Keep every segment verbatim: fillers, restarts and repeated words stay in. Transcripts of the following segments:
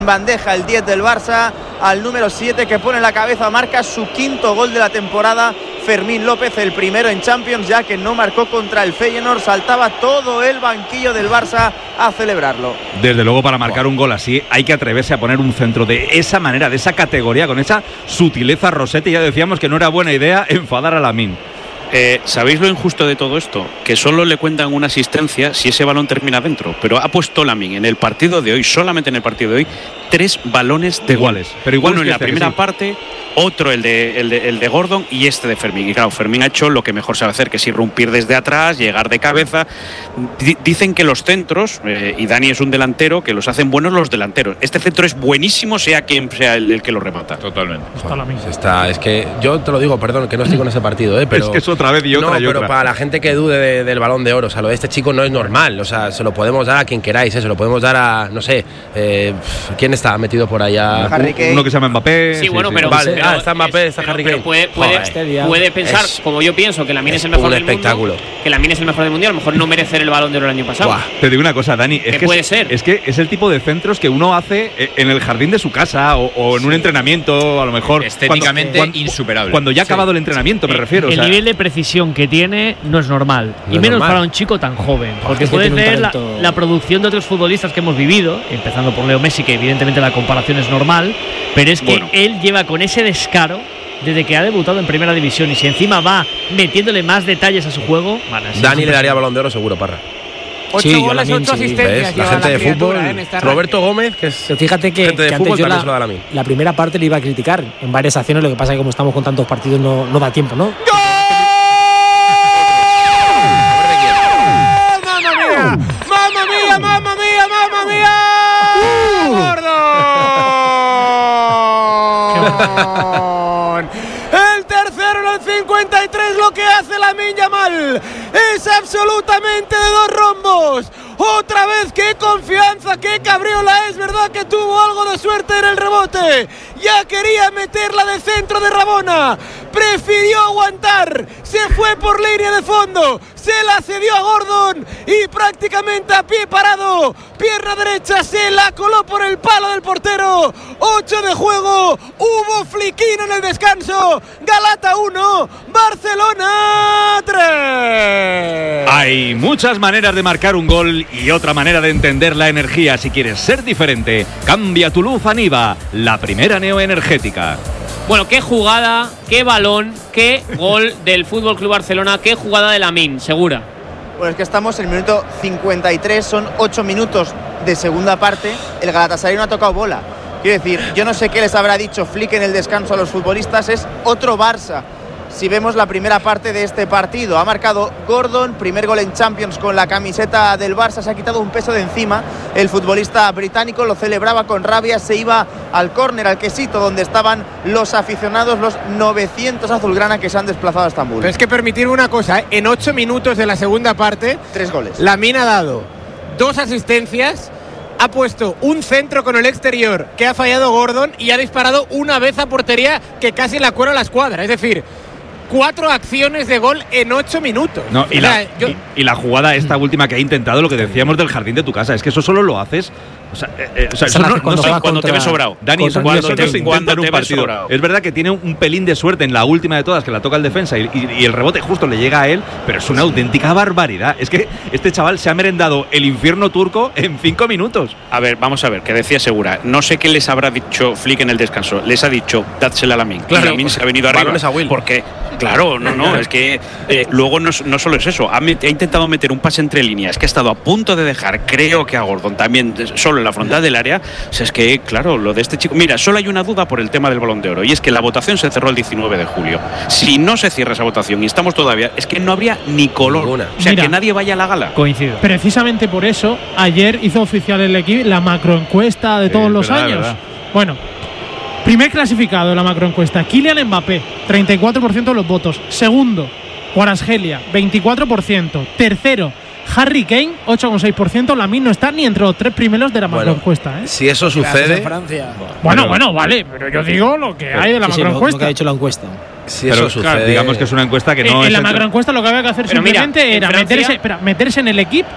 bandeja el diez del Barça al número siete, que pone la cabeza, marca su quinto gol de la temporada. Fermín López, el primero en Champions, ya que no marcó contra el Feyenoord. Saltaba todo el banquillo del Barça a celebrarlo. Desde luego, para marcar un gol así hay que atreverse a poner un centro de esa manera, de esa categoría, con esa sutileza. Rossetti, ya decíamos que no era buena idea enfadar a Lamine. Eh, ¿Sabéis lo injusto de todo esto? Que solo le cuentan una asistencia si ese balón termina dentro. Pero ha puesto Lamine en el partido de hoy, solamente en el partido de hoy, tres balones de iguales. Gol. Pero igual uno en la este, primera sí. parte, otro el de, el, de, el de Gordon y este de Fermín. Y claro, Fermín ha hecho lo que mejor sabe hacer, que es irrumpir desde atrás, llegar de cabeza. D- dicen que los centros, eh, y Dani es un delantero, que los hacen buenos los delanteros. Este centro es buenísimo, sea quien sea el, el que lo remata. Totalmente. Está la misma. Está, es que yo te lo digo, perdón, que no estoy con ese partido, ¿eh? Pero es que es otra vez y otra no, y otra. Pero para la gente que dude de, del Balón de Oro, o sea, lo de este chico no es normal. O sea, se lo podemos dar a quien queráis, ¿eh? Se lo podemos dar a, no sé, eh, ¿quién está metido por allá? Harry Kane. Uno que se llama Mbappé. Sí, bueno, sí. pero, Vale, pero ah, está Mbappé, es, está pero, Harry pero Kane. puede, puede, Joder, puede pensar, es, como yo pienso, que Lamine es, es el mejor un del espectáculo. mundo, que Lamine es el mejor del mundial, a lo mejor no merecer el Balón de Oro el año pasado. Buah. Te digo una cosa, Dani, es ¿Qué que puede es, ser? es que es el tipo de centros que uno hace en el jardín de su casa o, o en sí. un entrenamiento, a lo mejor estéticamente cuando, insuperable. Cuando ya ha acabado sí. el entrenamiento, me el, refiero. El o sea, nivel de precisión que tiene no es normal, No y es menos normal. para un chico tan joven, porque es que puedes tiene un ver la, talento. la producción de otros futbolistas que hemos vivido, empezando por Leo Messi, que evidentemente la comparación es normal, pero es que Bueno. él lleva con ese descaro desde que ha debutado en Primera División, y si encima va metiéndole más detalles a su juego, bueno, es Dani le impresionante. daría Balón de Oro seguro, Parra. Ocho Sí, yo goles, Lamine, ocho sí. asistencias. ¿Ves? La lleva gente de criatura, fútbol. ¿eh? en este Roberto arranque. Gómez, que es Pero fíjate que, gente de que fútbol, antes yo también la, se lo da a Lamine. la primera parte le iba a criticar en varias acciones, lo que pasa es que como estamos con tantos partidos no, no da tiempo, ¿no? ¡Mamma mía! ¡Mamma mía! ¡Mamma mía! ¡Gordon! El tercero en el cincuenta y tres, lo que hace Lamine Yamal es absolutamente de dos rombos. Otra vez, qué confianza, qué cabriola. Es verdad que tuvo algo de suerte en el rebote. Ya quería meterla de centro de Rabona. Prefirió aguantar. Se fue por línea de fondo. Se la cedió a Gordon y prácticamente a pie parado, pierna derecha, se la coló por el palo del portero. Ocho de juego. Hubo fliquino en el descanso. Galata uno, Barcelona tres. hay muchas maneras de marcar un gol y otra manera de entender la energía. Si quieres ser diferente, cambia tu luz a Niva, la primera neoenergética. Bueno, qué jugada, qué balón, qué gol del F C Barcelona, qué jugada de Lamine, segura. Pues es que estamos en el minuto cincuenta y tres, son ocho minutos de segunda parte. El Galatasaray no ha tocado bola. Quiero decir, yo no sé qué les habrá dicho Flick en el descanso a los futbolistas. Es otro Barça. Si vemos la primera parte de este partido, ha marcado Gordon, primer gol en Champions con la camiseta del Barça, se ha quitado un peso de encima. El futbolista británico lo celebraba con rabia, se iba al córner, al quesito, donde estaban los aficionados, los novecientos azulgrana que se han desplazado a Estambul. Pero es que permitirme una cosa, ¿eh? En ocho minutos de la segunda parte, Tres goles. Lamine ha dado dos asistencias, ha puesto un centro con el exterior que ha fallado Gordon y ha disparado una vez a portería que casi la cuela a la escuadra. Es decir, cuatro acciones de gol en ocho minutos. No, y, O la, sea, yo- y, y la jugada esta última que ha intentado, lo que decíamos del jardín de tu casa, es que eso solo lo haces. O sea, eh, eh, o sea, Esa eso la no, hace no cuando sé, juega cuando te contra- ves sobrado. Dani, contra eso cuando el no se United. intenta en Cuando un te ves partido. sobrado. Es verdad que tiene un pelín de suerte en la última de todas, que la toca el defensa y, y- y el rebote justo le llega a él, pero es una auténtica barbaridad. Es que este chaval se ha merendado el infierno turco en cinco minutos. A ver, vamos a ver, que decía Segura. No sé qué les habrá dicho Flick en el descanso. Les ha dicho, dádsela a Lamine. Claro, Y Lamine se ha venido arriba. balones a Will. Porque, claro, no, no, es que eh, luego no, no solo es eso. Ha, met- ha intentado meter un pase entre líneas, que ha estado a punto de dejar, creo que a Gordon también, solo en la frontal del área. O sea, es que, claro, lo de este chico. Mira, solo hay una duda por el tema del Balón de Oro, y es que la votación se cerró el diecinueve de julio. Si no se cierra esa votación y estamos todavía, es que no habría ni color. Ninguna. O sea, Mira. que nadie vaya a la gala. Coincido. Precisamente por eso, ayer hizo oficial el equipo la macroencuesta de todos Sí, los verdad, años. verdad. Bueno, primer clasificado en la macroencuesta, Kylian Mbappé, treinta y cuatro por ciento de los votos. Segundo, Kvaratskhelia, veinticuatro por ciento. Tercero, Harry Kane, ocho coma seis por ciento. Lamine no está ni entre los tres primeros de la Bueno, macroencuesta, ¿eh? Si eso Gracias a sucede, Francia. Bueno, bueno, vale, pero yo digo lo que hay de la Sí, sí, lo- lo que macroencuesta. ha hecho la encuesta. si Pero eso claro, sucede, digamos que es una encuesta que En- no en es la el- macroencuesta lo que había que hacer Pero mira, simplemente en era Francia- meterse, espera, meterse en el equipo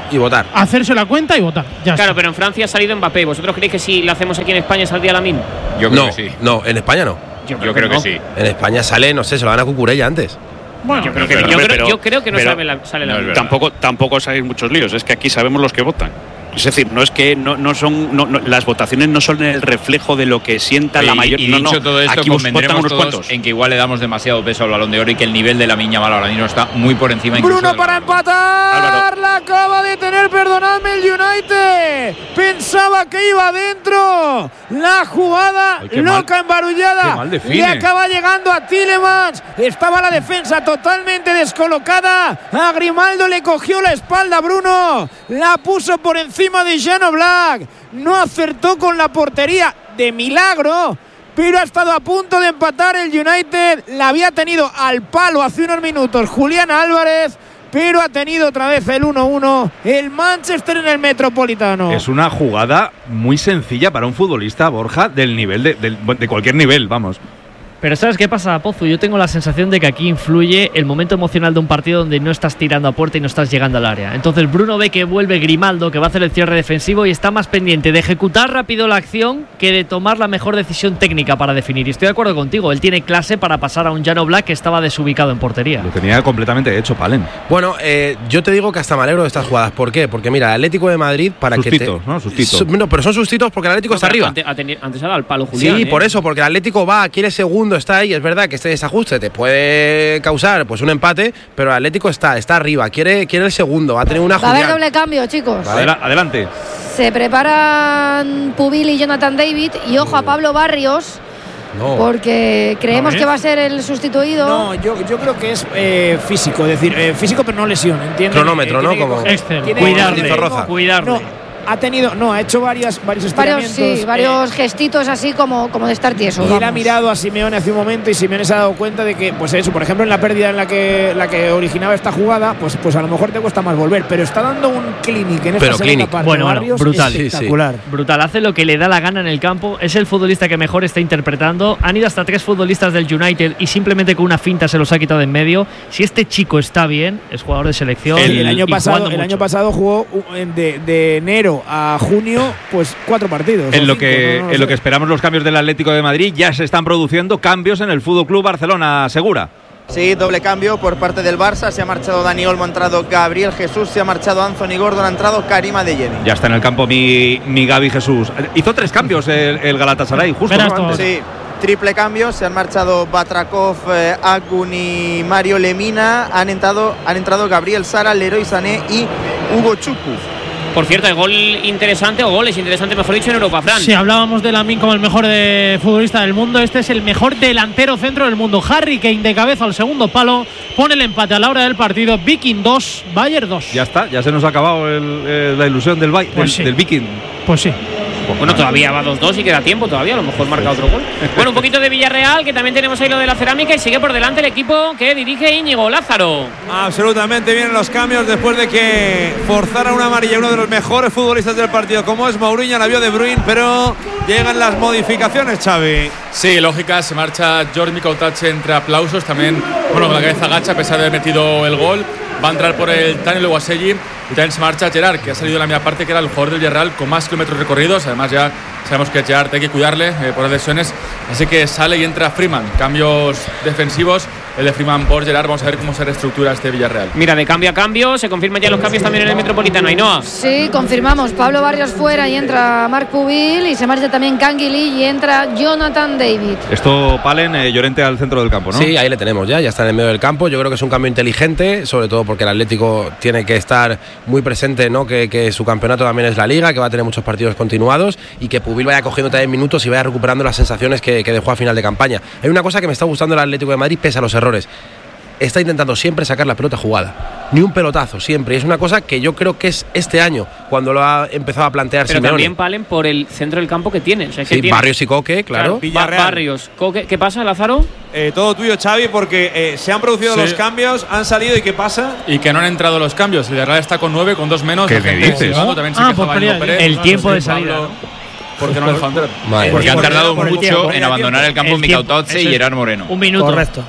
Y votar. Hacerse la cuenta y votar. Ya Claro, está. pero en Francia ha salido Mbappé. ¿Vosotros creéis que si lo hacemos aquí en España saldría Lamine? Yo creo No, que sí. no, en España no. Yo Yo creo que no. sí. En España sale, no sé, se lo van a Cucurella antes. Bueno, Yo creo que, Pero, yo hombre, creo, pero- yo creo que no pero- sale la, sale la no es verdad. Tampoco, tampoco os hagáis muchos líos, es que aquí sabemos los que votan. Es decir, no es que no, no son no, no, las votaciones no son el reflejo de lo que sienta Oye, la mayor. y no, dicho no, todo esto, aquí os votan convendremos unos todos cuantos. en que igual le damos demasiado peso al Balón de Oro y que el nivel de la Miña Mal ahora mismo está muy por encima. incluso Bruno del para Balón de Oro. empatar. Álvaro. La acaba de tener, perdonadme, el United. Pensaba que iba adentro. La jugada Ay, qué loca, mal- embarullada. qué mal define. Le acaba llegando a Tielemans. Estaba la defensa totalmente descolocada. A Grimaldo le cogió la espalda Bruno. La puso por encima de Jan Oblak. No acertó con la portería de milagro. Pero ha estado a punto de empatar el United. La había tenido al palo hace unos minutos Julián Álvarez, pero ha tenido otra vez el uno uno el Manchester en el Metropolitano. Es una jugada muy sencilla para un futbolista, Borja, del nivel de, del- de cualquier nivel, vamos. Pero ¿sabes qué pasa, Pozu? Yo tengo la sensación de que aquí influye el momento emocional de un partido donde no estás tirando a puerta y no estás llegando al área. Entonces Bruno ve que vuelve Grimaldo, que va a hacer el cierre defensivo y está más pendiente de ejecutar rápido la acción que de tomar la mejor decisión técnica para definir. Y estoy de acuerdo contigo, él tiene clase para pasar a un Jan Oblak que estaba desubicado en portería. Lo tenía completamente hecho, Palen. Bueno, eh, yo te digo que hasta me alegro de estas jugadas. ¿Por qué? Porque mira, el Atlético de Madrid para Sustitos, que te... ¿no? Sustitos. Su- no, pero son sustitos porque el Atlético No, está pero arriba. Antes, ha teni- antes ha dado al palo Julián. Sí, ¿eh? por eso, porque el Atlético va, quiere segundo, está ahí. Es verdad que este desajuste te puede causar pues un empate, pero el Atlético está, está arriba, quiere, quiere el segundo, va a tener una Va a haber Julián. doble cambio, chicos. Vale. Adela- adelante. Se preparan Pubil y Jonathan David. Y ojo a Pablo Barrios, No. porque creemos A ver. que va a ser el sustituido. No, yo, yo creo que es eh, físico, es decir, eh, físico pero no lesión, ¿entiendes? Cronómetro, Eh, ¿no? tiene que Como- coger- Excel. tiene- Cuidarle. tiene- Zorroza. Cuidarle. No, ha tenido, no, ha hecho varias, varios Varios, estiramientos. sí, eh, varios gestitos así como, como de estar tieso. Y él ha vamos. mirado a Simeone hace un momento y Simeone se ha dado cuenta de que, pues eso, por ejemplo, en la pérdida en la que, la que originaba esta jugada, pues, pues a lo mejor te cuesta más volver, pero está dando un clinic en esta Pero segunda clinic. parte. Bueno, bueno, Barrios, brutal. Sí, sí. espectacular. Brutal, hace lo que le da la gana en el campo, es el futbolista que mejor está interpretando. Han ido hasta tres futbolistas del United y simplemente con una finta se los ha quitado en medio. Si este chico está bien, es jugador de selección. El, el y- año y pasado, jugando el año mucho. pasado jugó uh, en- de, de enero a junio, pues cuatro partidos. o En lo cinco, que, no, no en lo sé. que esperamos los cambios del Atlético de Madrid, ya se están produciendo cambios en el Fútbol Club Barcelona, Segura. Sí, doble cambio por parte del Barça. Se ha marchado Dani Olmo, ha entrado Gabriel Jesús, se ha marchado Anthony Gordon, ha entrado Karim Adeyemi. Ya está en el campo mi, mi Gaby Jesús. Hizo tres cambios el, el Galatasaray, justo. Verás ¿no? todo. Antes. Sí, triple cambio. Se han marchado Batrakov, eh, Agun y Mario Lemina. Han entrado, han entrado Gabriel Sara, Leroy Sané y Hugo Chuku. Por cierto, el gol interesante, o goles interesantes, mejor dicho, en Europa, Fran. Si hablábamos de Lamine como el mejor de futbolista del mundo, este es el mejor delantero centro del mundo. Harry Kane de cabeza al segundo palo, pone el empate a la hora del partido. Viking dos, Bayern dos. Ya está, ya se nos ha acabado el- el- la ilusión del, Bay- Pues del, sí. del Viking. Pues sí. Bueno, todavía va dos dos y queda tiempo todavía, a lo mejor marca otro gol. Bueno, un poquito de Villarreal, que también tenemos ahí lo de la cerámica, y sigue por delante el equipo que dirige Íñigo Lázaro. Absolutamente bien los cambios después de que forzara una amarilla uno de los mejores futbolistas del partido como es Mourinho, la vio De Bruyne, pero llegan las modificaciones, Xavi. Sí, lógica, se marcha Jordi Mikautatxe entre aplausos, también, bueno, con la cabeza gacha a pesar de haber metido el gol. Va a entrar por el Daniel Guasegui y también se marcha Gerard, que ha salido de la media parte, que era el jugador del Villarreal con más kilómetros recorridos. Además ya sabemos que Gerard hay que cuidarle eh, por las lesiones, así que sale y entra Freeman. Cambios defensivos, el de Freeman por Gerard. Vamos a ver cómo se reestructura este Villarreal. Mira, de cambio a cambio, se confirman ya los cambios también en el Metropolitano. Ainhoa. Sí, confirmamos. Pablo Barrios fuera y entra Marc Pubil. Y se marcha también Canguilí y entra Jonathan David. Esto, Palen, eh, Llorente al centro del campo, ¿no? Sí, ahí le tenemos ya, ya está en el medio del campo. Yo creo que es un cambio inteligente, sobre todo porque el Atlético tiene que estar muy presente, ¿no? Que, que su campeonato también es la Liga, que va a tener muchos partidos continuados y que Pubil vaya cogiendo también minutos y vaya recuperando las sensaciones que, que dejó a final de campaña. Hay una cosa que me está gustando del Atlético de Madrid pese a los errores. Está intentando siempre sacar la pelota jugada. Ni un pelotazo, siempre. Y es una cosa que yo creo que es este año, cuando lo ha empezado a plantear Pero Simeone. también Palen por el centro del campo que tiene. O sea, que Sí, tiene- Barrios y Coque, claro. Ba- Barrios, Coque. ¿Qué pasa, Lázaro? Eh, todo tuyo, Xavi, porque eh, se han producido Sí. los cambios, han salido y ¿qué pasa? Y que no han entrado los cambios. El Villarreal está con nueve, con dos menos. ¿Qué La me gente dices? silbando, también se Ah, quejaba por Íñigo pelea. Pérez. El No tiempo sé, de Pablo, salida, ¿no? ¿Por qué no lo dejan entrar? Madre Porque han mía. tardado por el mucho tiempo. en abandonar el campo El tiempo. Mikautatxe y Eso es. Gerard Moreno. Un minuto. Correcto.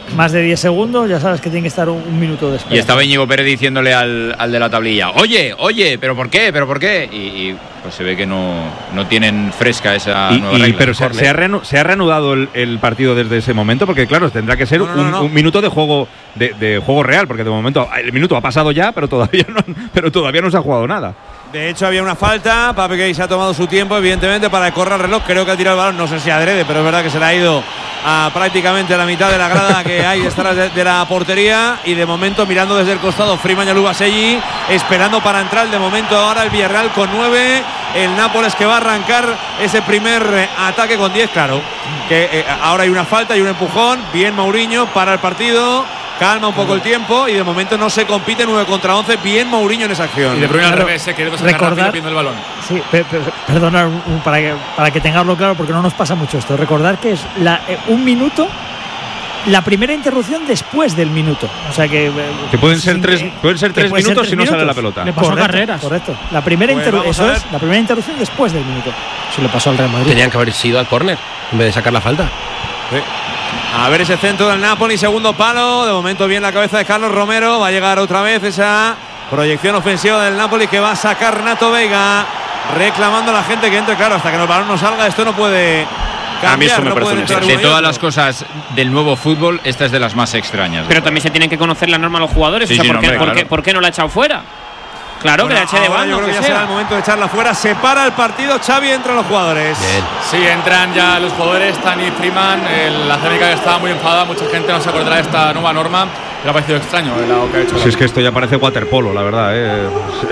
más de diez segundos, ya sabes que tiene que estar un, un minuto después. Y estaba Íñigo Pérez diciéndole al, al de la tablilla, oye, oye, ¿pero por qué? ¿Pero por qué? Y, y pues se ve que no, no tienen fresca esa y, nueva y, regla. Pero se, se, ha reanu, se ha reanudado el, el partido desde ese momento, porque claro, tendrá que ser no, no, un, no, no. un minuto de juego de, de juego real, porque de momento el minuto ha pasado ya, pero todavía no, pero todavía no se ha jugado nada. De hecho, había una falta. Pape Gay se ha tomado su tiempo, evidentemente, para correr el reloj. Creo que ha tirado el balón, no sé si adrede, pero es verdad que se le ha ido a prácticamente la mitad de la grada que hay detrás de, de la portería. Y de momento, mirando desde el costado, Freeman Yalubaselli, esperando para entrar. De momento, ahora el Villarreal con nueve. El Nápoles que va a arrancar ese primer eh, ataque con diez. Claro, que eh, ahora hay una falta y un empujón. Bien Mourinho para el partido. Calma un poco el tiempo y de momento no se compite nueve contra once. Bien Mourinho en esa acción. Y de Bruyne al revés, eh, queriendo sacar rápido viendo el balón. Sí, pe, pe, perdona, un, para, que, para que tengarlo claro, porque no nos pasa mucho esto. Recordar que es la, eh, un minuto, la primera interrupción después del minuto. O sea que. Eh, que pueden ser tres, que, pueden ser tres minutos ser tres si no minutos. Sale la pelota. Le pasó correcto, carreras. Correcto. La primera, pues interru eso es, la primera interrupción después del minuto. Se le pasó al Real Madrid. Tenían que haber sido al córner en vez de sacar la falta. Sí. A ver ese centro del Napoli, segundo palo. De momento bien la cabeza de Carlos Romero. Va a llegar otra vez esa proyección ofensiva del Napoli que va a sacar Nato Veiga, reclamando a la gente que entre. Claro, hasta que el balón no salga, esto no puede cambiar. A mí eso me no parece puede de todas las cosas del nuevo fútbol, esta es de las más extrañas. Pero también se tienen que conocer la norma a los jugadores. Sí, o sea, sí, ¿por, no, qué, hombre, ¿por, claro. qué, ¿por qué no la ha echado fuera? Claro, bueno, que la eche de banda. Yo creo que, que ya sea. será el momento de echarla fuera. Se para el partido. Xavi, entran los jugadores. Bien. Sí, entran ya los jugadores. Tani Freeman, el, la cerámica que estaba muy enfadada. Mucha gente no se acordará de esta nueva norma. Le ha parecido extraño el lado que ha hecho. Si es que esto ya parece waterpolo, la verdad. ¿eh?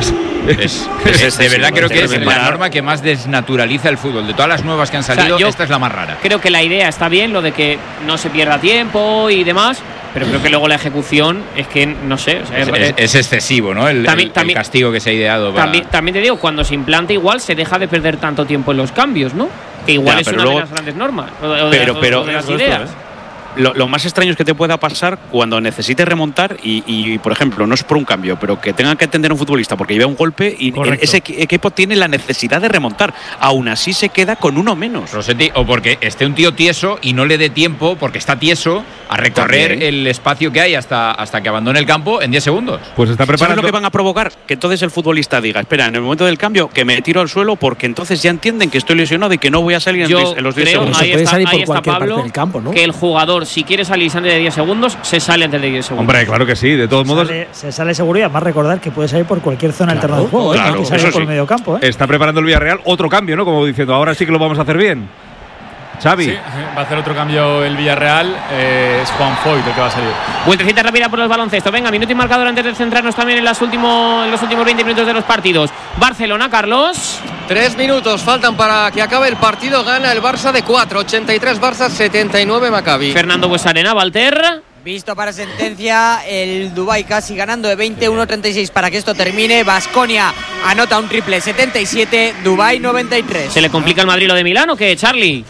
Es, es, es, de verdad creo que es la norma que más desnaturaliza el fútbol. De todas las nuevas que han salido, o sea, esta es la más rara. Creo que la idea está bien, lo de que no se pierda tiempo y demás. Pero creo que luego la ejecución es que, no sé. O sea, es, es, es excesivo, ¿no? El, también, el, también, el castigo que se ha ideado. Para... También, también te digo, cuando se implanta, igual se deja de perder tanto tiempo en los cambios, ¿no? Que igual ya, es una luego, de las grandes normas. O de, pero, o de, pero, o de las ideas. Lo, lo más extraño es que te pueda pasar cuando necesites remontar y, y, por ejemplo, no es por un cambio, pero que tengan que atender a un futbolista porque lleva un golpe y Correcto. ese equipo tiene la necesidad de remontar. Aún así se queda con uno menos. Rosetti, o porque esté un tío tieso y no le dé tiempo, porque está tieso, a recorrer También. el espacio que hay hasta, hasta que abandone el campo en diez segundos. Pues está preparando. ¿Sabes lo que van a provocar? Que entonces el futbolista diga, espera, en el momento del cambio, que me tiro al suelo porque entonces ya entienden que estoy lesionado y que no voy a salir Yo en, en los diez creo, segundos. Ahí se puede está, salir por ahí está cualquier Pablo, parte del campo, ¿no? Que el jugador, si quiere salir antes de diez segundos, se sale antes de diez segundos. Hombre, claro que sí, de todos se modos. Sale, se sale seguro y además recordar que puede salir por cualquier zona claro, alterna del juego, claro, ¿eh? Que salir por sí. el medio campo, ¿eh? Está preparando el Villarreal otro cambio, ¿no? Como diciendo, ahora sí que lo vamos a hacer bien. Xavi. Sí, va a hacer otro cambio el Villarreal. Eh, es Juan Foyt el que va a salir. Vueltecita rápida por los baloncesto. Venga, minuto y marcador antes de centrarnos también en, las último, en los últimos veinte minutos de los partidos. Barcelona, Carlos. Tres minutos faltan para que acabe el partido. Gana el Barça de cuatro. ochenta y tres Barça, setenta y nueve Maccabi. Fernando Buesarena, Valter. Visto para sentencia, el Dubái casi ganando de veintiuno treinta y seis para que esto termine. Baskonia anota un triple, setenta y siete, Dubái noventa y tres. ¿Se le complica el Madrid lo de Milán o qué, Charlie?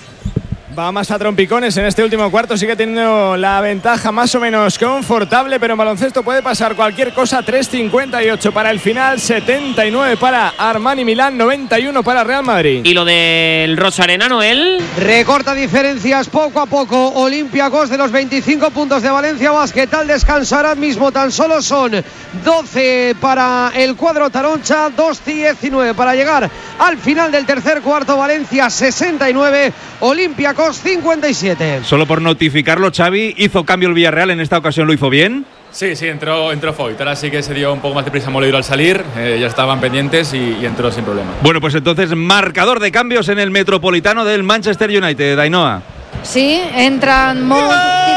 Va más a trompicones en este último cuarto, sigue teniendo la ventaja más o menos confortable, pero en baloncesto puede pasar cualquier cosa. Tres cincuenta y ocho para el final, setenta y nueve para Armani Milán, noventa y uno para Real Madrid. ¿Y lo del Rosarena, Noel? Recorta diferencias poco a poco Olympiacos de los veinticinco puntos de Valencia Basket. Al descanso ahora mismo tan solo son doce para el cuadro Taroncha, dos diecinueve para llegar al final del tercer cuarto. Valencia sesenta y nueve, Olympiacos cincuenta y siete. Solo por notificarlo, Xavi, ¿hizo cambio el Villarreal? ¿En esta ocasión lo hizo bien? Sí, sí, entró, entró Foyt. Ahora sí que se dio un poco más de prisa Moleiro al salir. Eh, ya estaban pendientes y, y entró sin problema. Bueno, pues entonces, marcador de cambios en el Metropolitano del Manchester United. Ainhoa. Sí, entran Mont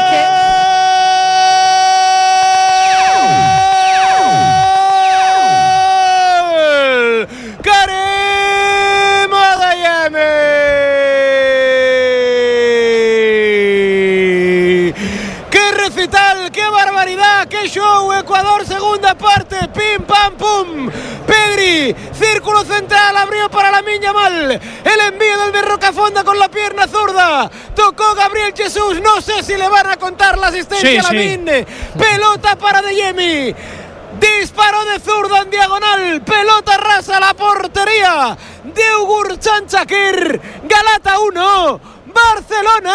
¡Qué show! Ecuador, segunda parte, pim pam pum. Pedri, círculo central, abrió para Lamine Yamal. El envío del de Rocafonda con la pierna zurda. Tocó Gabriel Jesús, no sé si le van a contar la asistencia sí, a Lamine. Sí. Pelota para Deyemi. Disparo de zurda en diagonal. Pelota rasa a la portería de Ugur Chanchakir. Galata uno, Barcelona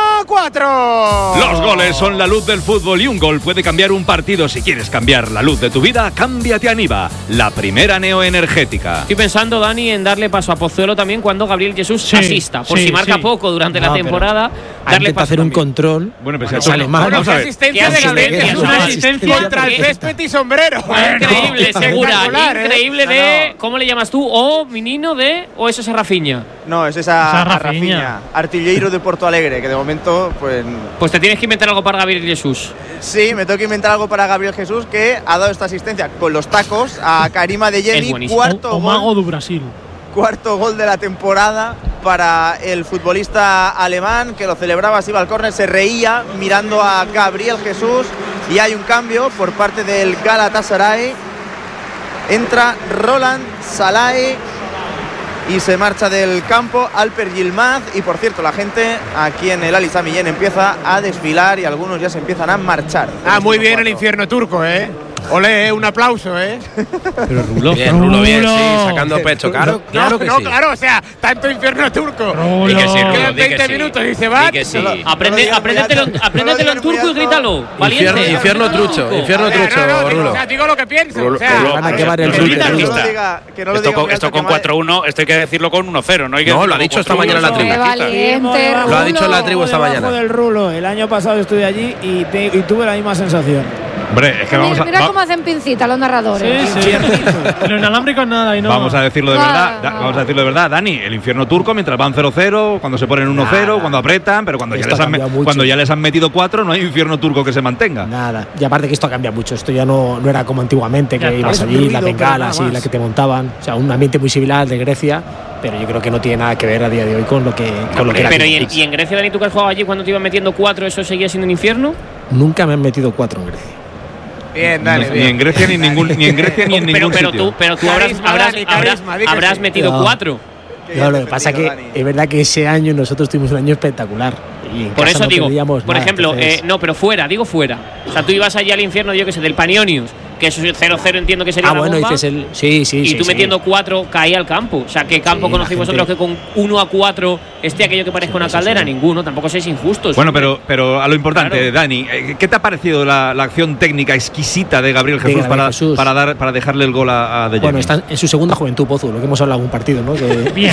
cuatro. Los goles son la luz del fútbol y un gol puede cambiar un partido. Si quieres cambiar la luz de tu vida, cámbiate a Niva, la primera neoenergética. Estoy pensando, Dani, en darle paso a Pozuelo también cuando Gabriel Jesús Sí, asista. Por sí, si marca sí. poco durante No, la pero temporada, Ha darle intentado paso hacer un también. control. Bueno, pues no ya sale mal. Bueno, Vamos a qué ver. asistencia ¿Qué de Gabriel asistencia? Jesús. Es una asistencia Contra el ¿Qué? césped y sombrero. Increíble, segura, Espectacular, ¿eh? increíble No, de. no. ¿Cómo le llamas tú? ¿O menino de. ¿O eso es Rafinha? No, es esa, Esa a Rafinha. Rafinha, artilleiro de Porto Alegre, que de momento, pues. Pues te tienes que inventar algo para Gabriel Jesús. Sí, me tengo que inventar algo para Gabriel Jesús, que ha dado esta asistencia con los tacos a Karima Es Adeyemi, buenísimo. cuarto O, o gol. mago do Brasil. Cuarto gol de la temporada para el futbolista alemán, que lo celebraba, se iba al córner, se reía mirando a Gabriel Jesús, y hay un cambio por parte del Galatasaray. Entra Roland Salai y se marcha del campo Alper Yilmaz. Y por cierto, la gente aquí en el Ali Sami Yen empieza a desfilar y algunos ya se empiezan a marchar. Ah, muy bien el infierno turco, ¿eh? Olé, eh, un aplauso, ¿eh? Pero Rulo, bien, Rulo, bien, sí, sacando pecho, claro, claro no, que no, sí. claro, o sea, tanto infierno turco. Rulo. Y que sí, Rulo, quedan di que veinte sí. minutos y se va. Di que sí. Aprende, apréndetelo, apréndetelo en turco y grítalo. Valiente. Infierno, infierno trucho, infierno O sea, trucho, no, no, digo, Rulo. o sea, digo lo que pienso. Rulo, o sea, Rulo, van a pero- quemar el pero- Twitter, pero- Que no Rulo. lo diga, que no lo Esto diga con, muy esto alto, con que va- cuatro uno, esto hay que decirlo con uno cero, no hay que No, lo decirlo ha dicho con esta cuatro uno. mañana en la Qué tribu. valiente, Lo ha dicho en la tribu esta Debajo mañana. del rulo. El año pasado estuve allí y, te- y tuve la misma sensación. Hombre, es que vamos Mira, a, mira va- cómo hacen pincita los narradores. Sí, sí. Pero inalámbrico nada. Y no. vamos a decirlo de Ah, verdad. Da- no. Vamos a decirlo de verdad, Dani. El infierno turco, mientras van cero cero, cuando se ponen uno cero, cuando apretan, pero cuando ya, Esto les ha han, me- cambiado mucho. cuando ya les han metido cuatro, no hay infierno turco que se mantenga. Nada. Y aparte que esto ha cambiado mucho. Esto ya no, no era como antiguamente, Ya que está. ibas Es allí, ruido, las pero bengalas nada y más. la que te montaban. O sea, un ambiente muy similar al de Grecia, pero yo creo que no tiene nada que ver a día de hoy con lo que, con lo que era Pero aquí. ¿y en, y en Grecia, Dani, tú que has jugado allí cuando te iban metiendo cuatro, eso seguía siendo un infierno? Nunca me han metido cuatro en Grecia. bien, dale, ni, bien. ni en Grecia ni en ningún ni en Grecia ni en pero, ningún pero sitio. tú, pero tú habrás, Carisma, habrás, Dani, habrás- carisma, di que habrás sí. metido No. cuatro. Qué No, lo que pasa que defendido, Dani. es verdad que ese año nosotros tuvimos un año espectacular. Y en Por casa eso no digo, perdíamos por nada, ejemplo, entonces- eh, no, pero fuera, digo fuera. O sea, tú ibas allí al infierno, yo que sé, del Panionios, que eso es cero cero, entiendo que sería Ah, una bueno, bomba, dices el. Sí, sí, y sí. tú sí. metiendo cuatro caía al campo. O sea, ¿qué campo Sí, conocéis la vosotros gente- que con uno a cuatro esté aquello que parezca una eso caldera? sí. Ninguno, tampoco sois injustos. Bueno, pero, pero a lo importante, Claro. Dani, eh, ¿qué te ha parecido la, la acción técnica exquisita de Gabriel De Jesús, Gabriel para, Jesús. para dar para dejarle el gol a, a De Bueno, Jong? está en su segunda juventud, Pozo, lo que hemos hablado en un partido, ¿no? Que, Bien.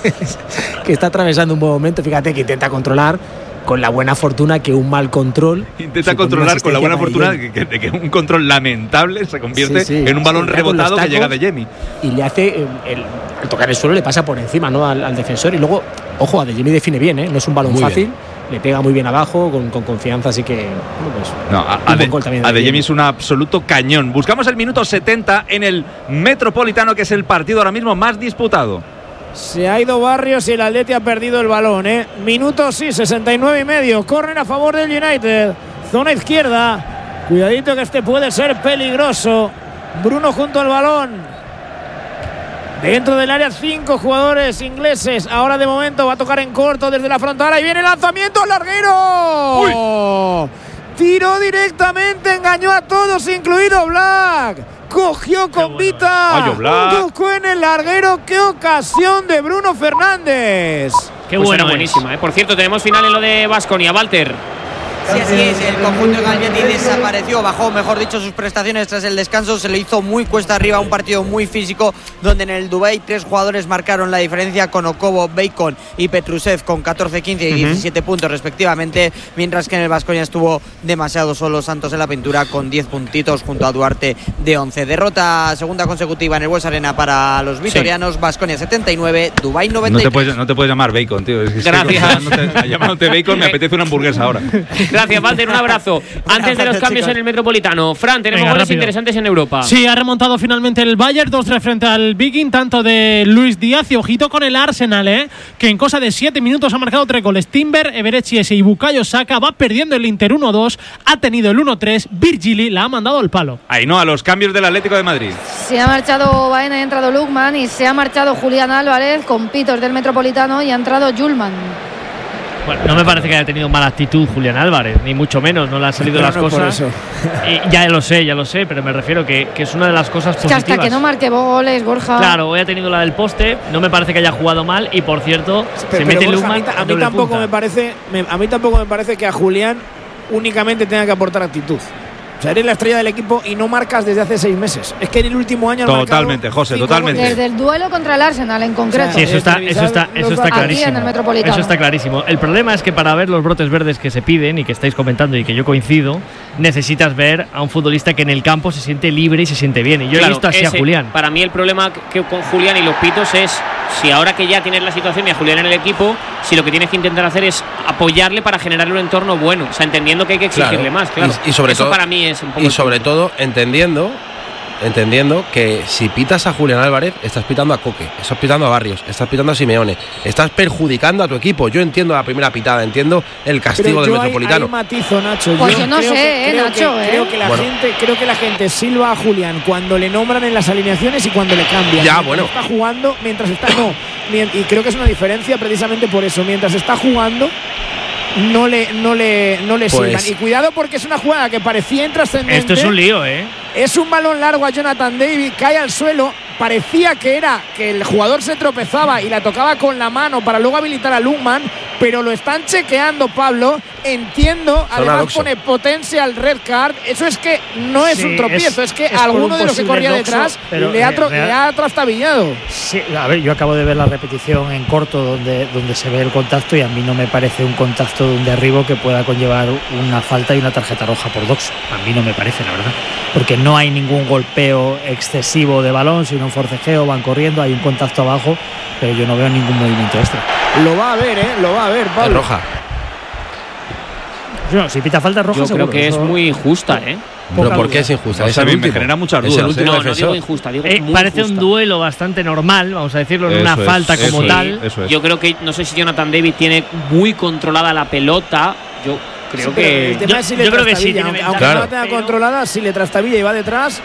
que está atravesando un buen momento. Fíjate que intenta controlar con la buena fortuna que un mal control. Intenta supone controlar una con la buena asistencia fortuna para de que, de que un control lamentable se convierte Sí, sí. en un balón Sí, le da con los rebotado que tacos llega de Jemi. y le hace eh, el, al tocar el suelo le pasa por encima, ¿no? al, al defensor y luego ojo, a De Jemi define bien, ¿eh? No es un balón Muy fácil, bien. le pega muy bien abajo con, con confianza, así que bueno, pues, No, a, un a buen de, gol también a De De Jemi es un absoluto cañón. Buscamos el minuto setenta en el Metropolitano, que es el partido ahora mismo más disputado. Se ha ido Barrios y el Atleti ha perdido el balón, ¿eh? Minuto, sí, sesenta y nueve y medio. Corren a favor del United. Zona izquierda. Cuidadito que este puede ser peligroso. Bruno junto al balón. Dentro del área, cinco jugadores ingleses. Ahora de momento va a tocar en corto desde la frontal. Ahí viene el lanzamiento al larguero. Tiró directamente, engañó a todos, incluido Black. Cogió con Vita. Ay, Oblak. Buscó en el larguero. ¡Qué ocasión de Bruno Fernández! Qué Pues bueno, era buenísima. ¿eh? Por cierto, tenemos final en lo de Baskonia, Walter. Sí, así es, el conjunto de Galvietti desapareció, bajó, mejor dicho, sus prestaciones tras el descanso, se le hizo muy cuesta arriba, un partido muy físico, donde en el Dubái tres jugadores marcaron la diferencia con Okobo, Bacon y Petrusev con catorce, quince y diecisiete puntos respectivamente, mientras que en el Baskonia estuvo demasiado solo Santos en la pintura con diez puntitos junto a Duarte de once. Derrota segunda consecutiva en el Bues Arena para los vitorianos, Baskonia setenta y nueve, Dubái noventa No y tres. te, puedes, no te puedes llamar Bacon, tío. Es que estoy Gracias. llamándote- llamándote Bacon, me apetece una hamburguesa ahora. Gracias, Walter, un abrazo. Antes de los cambios en el Metropolitano, Fran, tenemos Venga, goles rápido. interesantes en Europa. Sí, ha remontado finalmente el Bayern dos tres frente al Viking, tanto de Luis Díaz y ojito con el Arsenal, ¿eh? que en cosa de siete minutos ha marcado tres goles. Timber, Eberechi y Bukayo Saka. Va perdiendo el Inter uno dos, ha tenido el uno tres. Virgili la ha mandado al palo. Ahí no, a los cambios del Atlético de Madrid. Se ha marchado Baena y ha entrado Lukman y se ha marchado Julián Álvarez con pitos del Metropolitano y ha entrado Julman. Bueno, no me parece que haya tenido mala actitud Julián Álvarez, ni mucho menos, no le han salido Pero las no por cosas. eso. Y ya lo sé, ya lo sé, pero me refiero que, que es una de las cosas Es que positivas. hasta que no marque goles, Borja. Claro, hoy ha tenido la del poste, no me parece que haya jugado mal y por cierto, Pero, se mete pero, Borja, Lukman a mí, ta- a en mí doble tampoco punta. me parece me- a mí tampoco me parece que a Julián únicamente tenga que aportar actitud. O sea, eres la estrella del equipo y no marcas desde hace seis meses. Es que en el último año has Totalmente, marcado José, cinco totalmente. goles. Desde el duelo contra el Arsenal en concreto. Sí, eso está, eso está, eso está Aquí clarísimo. en el Metropolitano. Eso está clarísimo. El problema es que para ver los brotes verdes que se piden y que estáis comentando y que yo coincido, necesitas ver a un futbolista que en el campo se siente libre y se siente bien. Y yo Claro, he visto así ese- a Julián. Para mí el problema que con Julián y los pitos es si ahora que ya tienes la situación y a Julián en el equipo, si lo que tienes que intentar hacer es apoyarle para generarle un entorno bueno, o sea, entendiendo que hay que exigirle Claro. más, claro. Y, y sobre Eso todo, para mí es un poco y sobre todo entendiendo entendiendo que si pitas a Julián Álvarez estás pitando a Coque, estás pitando a Barrios, estás pitando a Simeone, estás perjudicando a tu equipo. Yo entiendo la primera pitada, entiendo el castigo Pero del yo ahí- Metropolitano. ahí matizo, Nacho. Pues yo no creo sé, que- eh, creo Nacho, que, eh. Creo que la Bueno. gente, creo que la gente silba a Julián cuando le nombran en las alineaciones y cuando le cambian. Ya, Mientras bueno. está jugando, mientras está no, mien- y creo que es una diferencia precisamente por eso. Mientras está jugando, no le, no le, no le Pues- silban. Y cuidado porque es una jugada que parecía intrascendente. Esto es un lío, ¿eh? Es un balón largo a Jonathan David, cae al suelo. Parecía que era que el jugador se tropezaba y la tocaba con la mano para luego habilitar a Lukman, pero lo están chequeando, Pablo. Entiendo, además doxo. pone potencial red card. Eso es que no es Sí, un tropiezo, es- es, que es por alguno un de los que posible corría doxo, detrás pero, le, ha eh, tro- real- le ha trastabillado. Sí, a ver, yo acabo de ver la repetición en corto donde, donde se ve el contacto y a mí no me parece un contacto de un derribo que pueda conllevar una falta y una tarjeta roja por doxo. A mí no me parece, la verdad. Porque no hay ningún golpeo excesivo de balón, sino un forcejeo, van corriendo, hay un contacto abajo, pero yo no veo ningún movimiento extra. Lo va a ver, ¿eh? Lo va a ver, Es Pablo. roja. No, si pita falta roja, Yo seguro, creo que es eso- muy injusta, ¿eh? Pero Poca ¿por qué duda. es injusta? No Es sé, a el mí me último. genera muchas Es el dudas, último No, no defensor. digo injusta, digo Eh, muy parece justa. un duelo bastante normal, vamos a decirlo, en una Eso es, falta como eso es, tal. eso es. Yo creo que, no sé si Jonathan David tiene muy controlada la pelota. Yo creo Sí, pero que. el tema yo- es si le yo creo que sí, trastabilla, tiene aunque, ventaja. aunque Claro. no la tenga Pero- controlada, si le trastabilla y va detrás.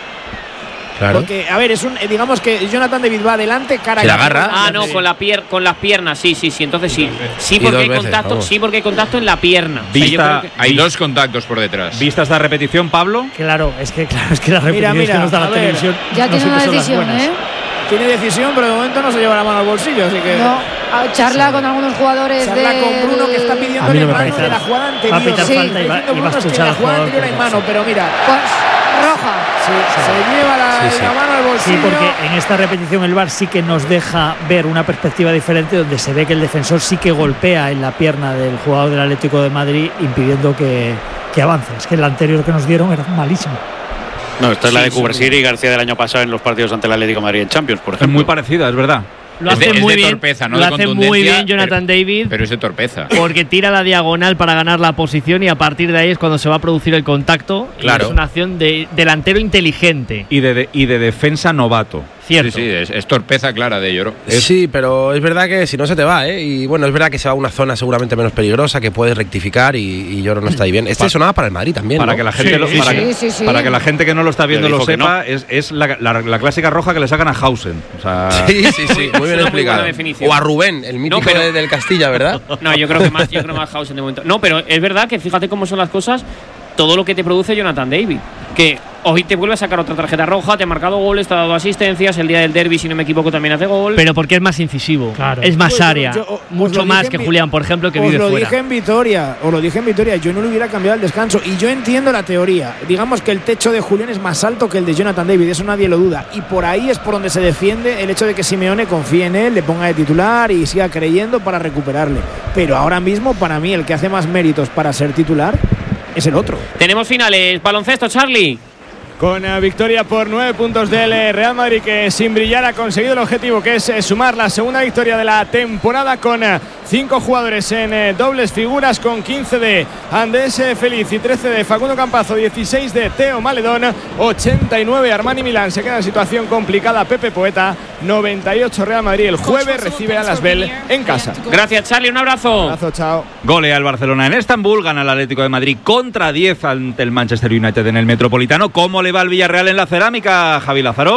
Claro. Porque, a ver, es un, eh, digamos que Jonathan David va adelante, cara Se la a cara. agarra. Ah, no, con, la pier con las piernas, sí, sí, sí. Entonces sí. Sí, Y porque dos hay veces, contacto, vamos. sí, porque hay contacto en la pierna. O sea, yo Vista- creo que- Hay dos contactos por detrás. ¿Vista esta repetición, Pablo? Claro, es que, claro, es que la Mira, repetición mira, que nos da a la ver, televisión Ya no tiene siempre una son las decisión, buenas. ¿eh? Tiene decisión, pero de momento no se lleva la mano al bolsillo, así que. No, a- charla con algunos jugadores Charla de. con Bruno que está A mí pidiéndole no me mano parece. de la jugada Va a anterior. pitar Sí, falta y está va- diciendo y va a Bruno es que expulsar en la al jugada jugador anterior hay por mano, doxo. pero mira. Pues roja. Sí, se lleva la, Sí, sí. la mano al Sí, bolsillo. porque en esta repetición el V A R sí que nos deja ver una perspectiva diferente donde se ve que el defensor sí que golpea en la pierna del jugador del Atlético de Madrid impidiendo que, que avance. Es que el anterior que nos dieron era malísimo. No, esta es la Sí, de Cubarsiri y García del año pasado en los partidos ante el Atlético de Madrid en Champions, por Es ejemplo. muy parecida, es verdad. Lo Es de- hace es muy de bien. torpeza, no lo de hace muy contundencia, bien Jonathan David. Pero es de torpeza. Porque tira la diagonal para ganar la posición y a partir de ahí es cuando se va a producir el contacto. Y Claro. es una acción de delantero inteligente. Y de, de- y de defensa novato. Cierto. Sí, sí, es, es torpeza clara de Lloro. Sí, pero es verdad que si no se te va, ¿eh? Y bueno, es verdad que se va a una zona seguramente menos peligrosa, que puedes rectificar y, y Lloro no está ahí bien. Este Pa- sonaba para el Madrid también, Para ¿no? que la gente, lo- Sí, para, sí. que, Sí, sí, sí. para que la gente que no lo está viendo Pero lo dijo que sepa, es, es la, la- la clásica roja que le sacan a Hausen. O sea, Sí, sí, sí, muy bien Es una muy explicado. buena definición. O a Rubén, el mítico No, pero- de- del Castilla, ¿verdad? No, yo creo que más, yo creo más Hausen de momento. No, pero es verdad que fíjate cómo son las cosas, todo lo que te produce Jonathan David. Que hoy te vuelve a sacar otra tarjeta roja, te ha marcado goles, te ha dado asistencias, el día del derbi, si no me equivoco, también hace gol. Pero porque es más incisivo. Claro. Es más Pues yo- área. yo- os mucho lo más dije que en vi- Julián, por ejemplo, que Os vive lo fuera. dije en Vitoria, os lo dije en Vitoria, yo no le hubiera cambiado el descanso y yo entiendo la teoría. Digamos que el techo de Julián es más alto que el de Jonathan David, eso nadie lo duda. Y por ahí es por donde se defiende el hecho de que Simeone confíe en él, le ponga de titular y siga creyendo para recuperarle. Pero ahora mismo, para mí, el que hace más méritos para ser titular es el otro. Tenemos finales, baloncesto, Charlie. Con eh, victoria por nueve puntos del eh, Real Madrid, que sin brillar ha conseguido el objetivo, que es eh, sumar la segunda victoria de la temporada, con eh, cinco jugadores en eh, dobles figuras, con quince de Andrés eh, Feliz y trece de Facundo Campazo, dieciséis de Teo Maledón, ochenta y nueve Armani Milán. Se queda en situación complicada Pepe Poeta, noventa y ocho Real Madrid. El jueves recibe a Las Bell en casa. Gracias, Charlie, un abrazo. Un abrazo, chao. golea al Barcelona en Estambul, gana el Atlético de Madrid contra diez ante el Manchester United en el Metropolitano. ¿Cómo le va al Villarreal en la cerámica, Javi Lázaro?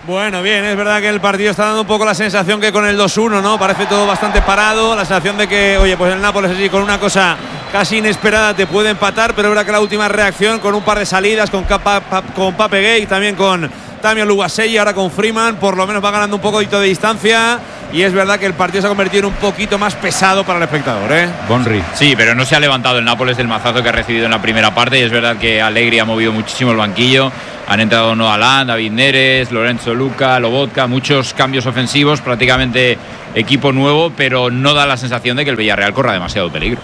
Bueno, bien, es verdad que el partido está dando un poco la sensación que con el dos uno, ¿no? Parece todo bastante parado, la sensación de que, oye, pues el Nápoles así con una cosa casi inesperada te puede empatar, pero es verdad que la última reacción con un par de salidas, con, Capa, con Pape Gay, también con Tamio Luguaselli, ahora con Freeman, por lo menos va ganando un poquito de distancia y es verdad que el partido se ha convertido en un poquito más pesado para el espectador, ¿eh? Bonri. Sí, pero no se ha levantado el Nápoles del mazazo que ha recibido en la primera parte y es verdad que Allegri ha movido muchísimo el banquillo. Han entrado Noah Lang, David Neres, Lorenzo Luca, Lobotka, muchos cambios ofensivos, prácticamente equipo nuevo, pero no da la sensación de que el Villarreal corra demasiado peligro.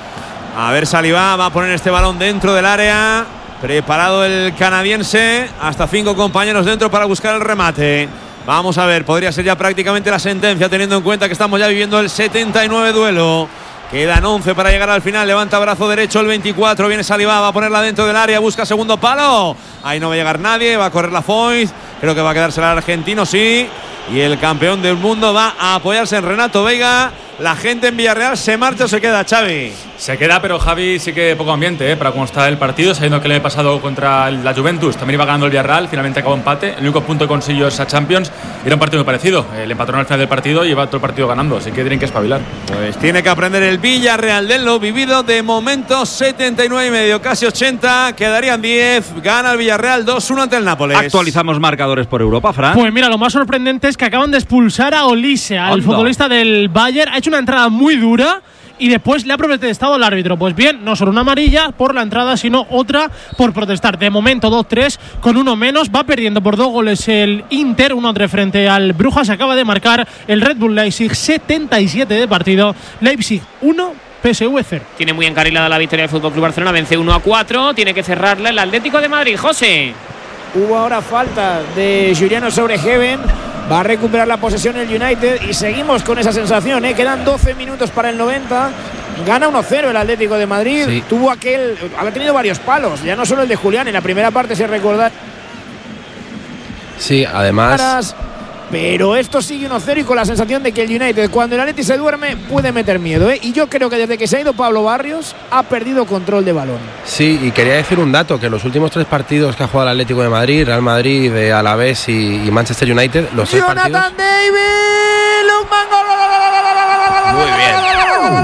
A ver, Saliba va a poner este balón dentro del área. Preparado el canadiense. Hasta cinco compañeros dentro para buscar el remate. Vamos a ver, podría ser ya prácticamente la sentencia, teniendo en cuenta que estamos ya viviendo el setenta y nueve duelo. Quedan once para llegar al final. Levanta brazo derecho el veinticuatro. Viene Saliba, va a ponerla dentro del área. Busca segundo palo. Ahí no va a llegar nadie. Va a correr la Foyt. Creo que va a quedarse el argentino, sí. Y el campeón del mundo va a apoyarse en Renato Veiga. La gente en Villarreal se marcha o se queda, Xavi. Se queda, pero Javi sí que poco ambiente, ¿eh? Para cómo está el partido, sabiendo que le he pasado contra la Juventus. También iba ganando el Villarreal, finalmente acabó empate. El único punto que consiguió esa Champions era un partido muy parecido. El empataron al final del partido y lleva todo el partido ganando, así que tienen que espabilar. Pues tiene que aprender el Villarreal de lo vivido. De momento setenta y nueve y medio, casi ochenta. Quedarían diez. Gana el Villarreal dos uno ante el Nápoles. Actualizamos marcadores por Europa, Fran. Pues mira, lo más sorprendente es que acaban de expulsar a Olise, al Anda. futbolista del Bayern. Ha hecho una entrada muy dura y después le ha protestado al árbitro. Pues bien, no solo una amarilla por la entrada, sino otra por protestar. De momento dos tres con uno menos. Va perdiendo por dos goles el Inter, uno tres frente al Brujas. Acaba de marcar el Red Bull Leipzig, setenta y siete de partido. Leipzig uno, P S V cero. Tiene muy encarrilada la victoria del F C Barcelona. Vence uno a cuatro. Tiene que cerrarla el Atlético de Madrid. José. Hubo ahora falta de Juliano sobre Heaven. Va a recuperar la posesión el United y seguimos con esa sensación, ¿eh? Quedan doce minutos para el noventa. Gana uno cero el Atlético de Madrid. Sí. Tuvo aquel, ha tenido varios palos, ya no solo el de Julián. En la primera parte, se recuerda. Sí, además. Pero esto sigue uno cero y con la sensación de que el United, cuando el Atleti se duerme, puede meter miedo, ¿eh? Y yo creo que desde que se ha ido Pablo Barrios, ha perdido control de balón. Sí, y quería decir un dato, que los últimos tres partidos que ha jugado el Atlético de Madrid, Real Madrid, de Alavés y, y Manchester United, los tres Jonathan partidos… David, Lookman, gol, gol, gol, gol, muy bien.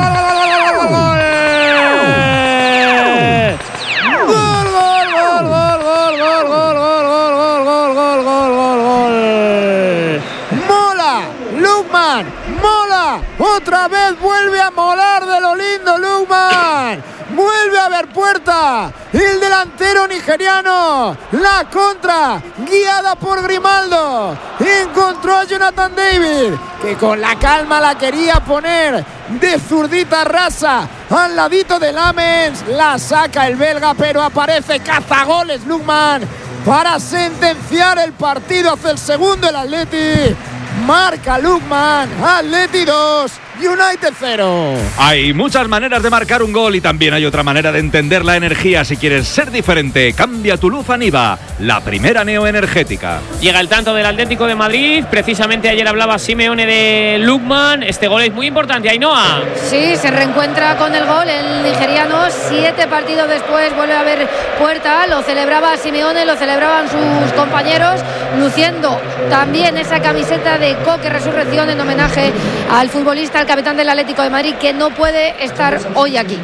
Mola, otra vez vuelve a molar de lo lindo Lookman, vuelve a ver puerta el delantero nigeriano, la contra guiada por Grimaldo, encontró a Jonathan David que con la calma la quería poner de zurdita rasa al ladito de Lamens, la saca el belga pero aparece cazagoles Lookman para sentenciar el partido. Hace el segundo el Atleti. Marca Lookman, Atleti dos, United cero. Hay muchas maneras de marcar un gol y también hay otra manera de entender la energía. Si quieres ser diferente, cambia tu luz a Niva, la primera neoenergética. Llega el tanto del Atlético de Madrid. Precisamente ayer hablaba Simeone de Lookman. Este gol es muy importante, Ainhoa. Sí, se reencuentra con el gol el nigeriano. Siete partidos después vuelve a haber puerta. Lo celebraba Simeone, lo celebraban sus compañeros, luciendo también esa camiseta de Coque Resurrección en homenaje al futbolista, al capitán del Atlético de Madrid, que no puede estar hoy aquí.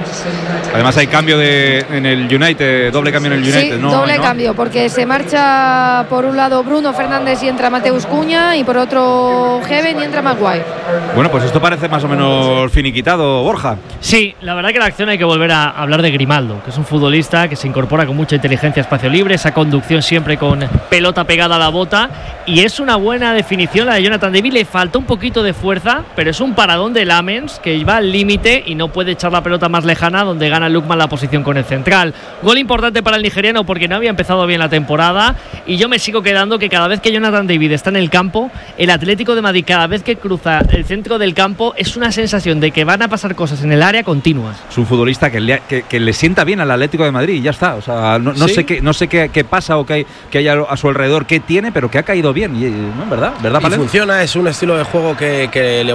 Además hay cambio de, en el United, doble cambio en el United, sí, ¿no? doble ¿no? cambio, porque se marcha por un lado Bruno Fernández y entra Mateus Cuña, y por otro Heaven y entra Maguire. Bueno, pues esto parece más o menos finiquitado, Borja. Sí, la verdad que la acción hay que volver a hablar de Grimaldo, que es un futbolista que se incorpora con mucha inteligencia a espacio libre, esa conducción siempre con pelota pegada a la bota, y es una buena definición la de Jonathan David. Le falta un poquito de fuerza, pero es un paradón de Lamens que va al límite y no puede echar la pelota más lejana, donde gana Lookman la posición con el central. Gol importante para el nigeriano porque no había empezado bien la temporada, y yo me sigo quedando que cada vez que Jonathan David está en el campo, el Atlético de Madrid, cada vez que cruza el centro del campo, es una sensación de que van a pasar cosas en el área continuas. Es un futbolista que le, que, que le sienta bien al Atlético de Madrid y ya está. O sea, no, no ¿Sí? sé qué no sé qué, qué pasa o qué hay, qué hay a su alrededor, qué tiene, pero que ha caído bien. Y, ¿no? ¿Verdad? ¿Verdad, y funciona, es un estilo de juego que, que le gusta jugar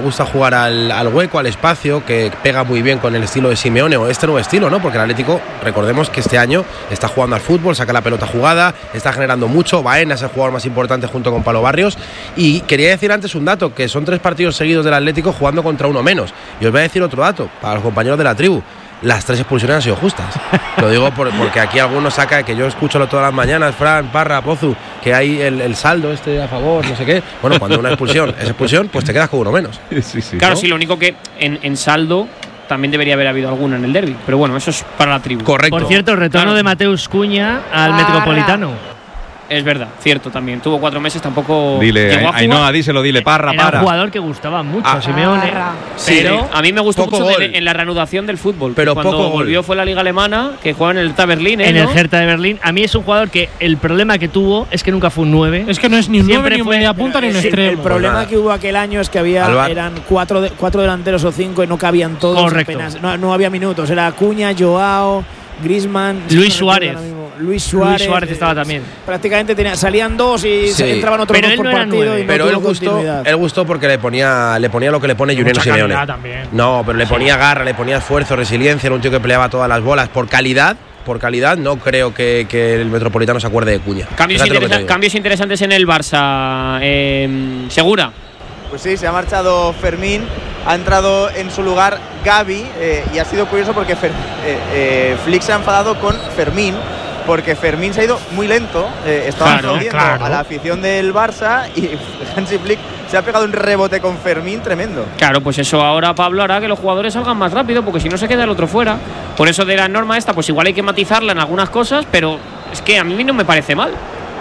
jugar al, al hueco, al espacio, que pega muy bien con el estilo de Simeone o este nuevo estilo, ¿no? Porque el Atlético, recordemos que este año está jugando al fútbol, saca la pelota jugada, está generando mucho. Baena es el jugador más importante junto con Palo Barrios. Y quería decir antes un dato, que son tres partidos seguidos del Atlético jugando contra uno menos. Y os voy a decir otro dato para los compañeros de la tribu. Las tres expulsiones han sido justas. Lo digo por, porque aquí algunos saca, que yo escucho todas las mañanas, Fran, Parra, Pozu, que hay el, el saldo este a favor, no sé qué. Bueno, cuando una expulsión es expulsión, pues te quedas con uno menos. Sí, sí, claro, ¿no? sí, lo único que en, en saldo también debería haber habido alguna en el derbi. Pero bueno, eso es para la tribu. Correcto. Por cierto, el retorno Claro. de Mateus Cuña al Arra. Metropolitano. Es verdad, cierto también. Tuvo cuatro meses, tampoco. Dile, llegó a jugar. Ainhoa, díselo, dile, Parra, Era para. un jugador que gustaba mucho Ah. a Simeone. Arra. Pero a mí me gustó poco mucho gol. de- en la reanudación del fútbol. Pero Cuando poco gol. volvió fue la Liga Alemana, que jugaba en el Hertha Berlín. ¿eh, En ¿no? el Hertha de Berlín. A mí es un jugador que el problema que tuvo es que nunca fue un nueve. Es que no es ni un Siempre nueve, ni un fue- media punta, ni un Sí, extremo. el problema nada. que hubo aquel año es que había Alba- eran cuatro, de- cuatro delanteros o cinco y no cabían todos. Correcto. Apenas, no, no había minutos. Era Acuña, Joao, Griezmann, Luis no recuerdo Suárez. ahora mismo. Luis Suárez. Luis Suárez eh, estaba también. Prácticamente tenía, salían dos y Sí. se entraban otros Pero dos él por no era partido. nueve. Y no Pero él tuvo gustó, continuidad. él gustó porque le ponía, le ponía lo que le pone Juliano Mucha Simeone. calidad también. No, pero le ponía garra, le ponía esfuerzo, resiliencia. Era un tío que peleaba todas las bolas. Por calidad, por calidad, no creo que, que el Metropolitano se acuerde de Cuña. Cambios, Fíjate lo que te interesa- digo. cambios interesantes en el Barça. Eh, Segura. Pues sí, se ha marchado Fermín, ha entrado en su lugar Gavi eh, y ha sido curioso porque Fer- eh, eh, Flick se ha enfadado con Fermín porque Fermín se ha ido muy lento, eh, estaba Claro, aplaudiendo claro. a la afición del Barça y Hansi Flick se ha pegado un rebote con Fermín tremendo. Claro, pues eso ahora Pablo hará que los jugadores salgan más rápido, porque si no se queda el otro fuera. Por eso de la norma esta, pues igual hay que matizarla en algunas cosas, pero es que a mí no me parece mal.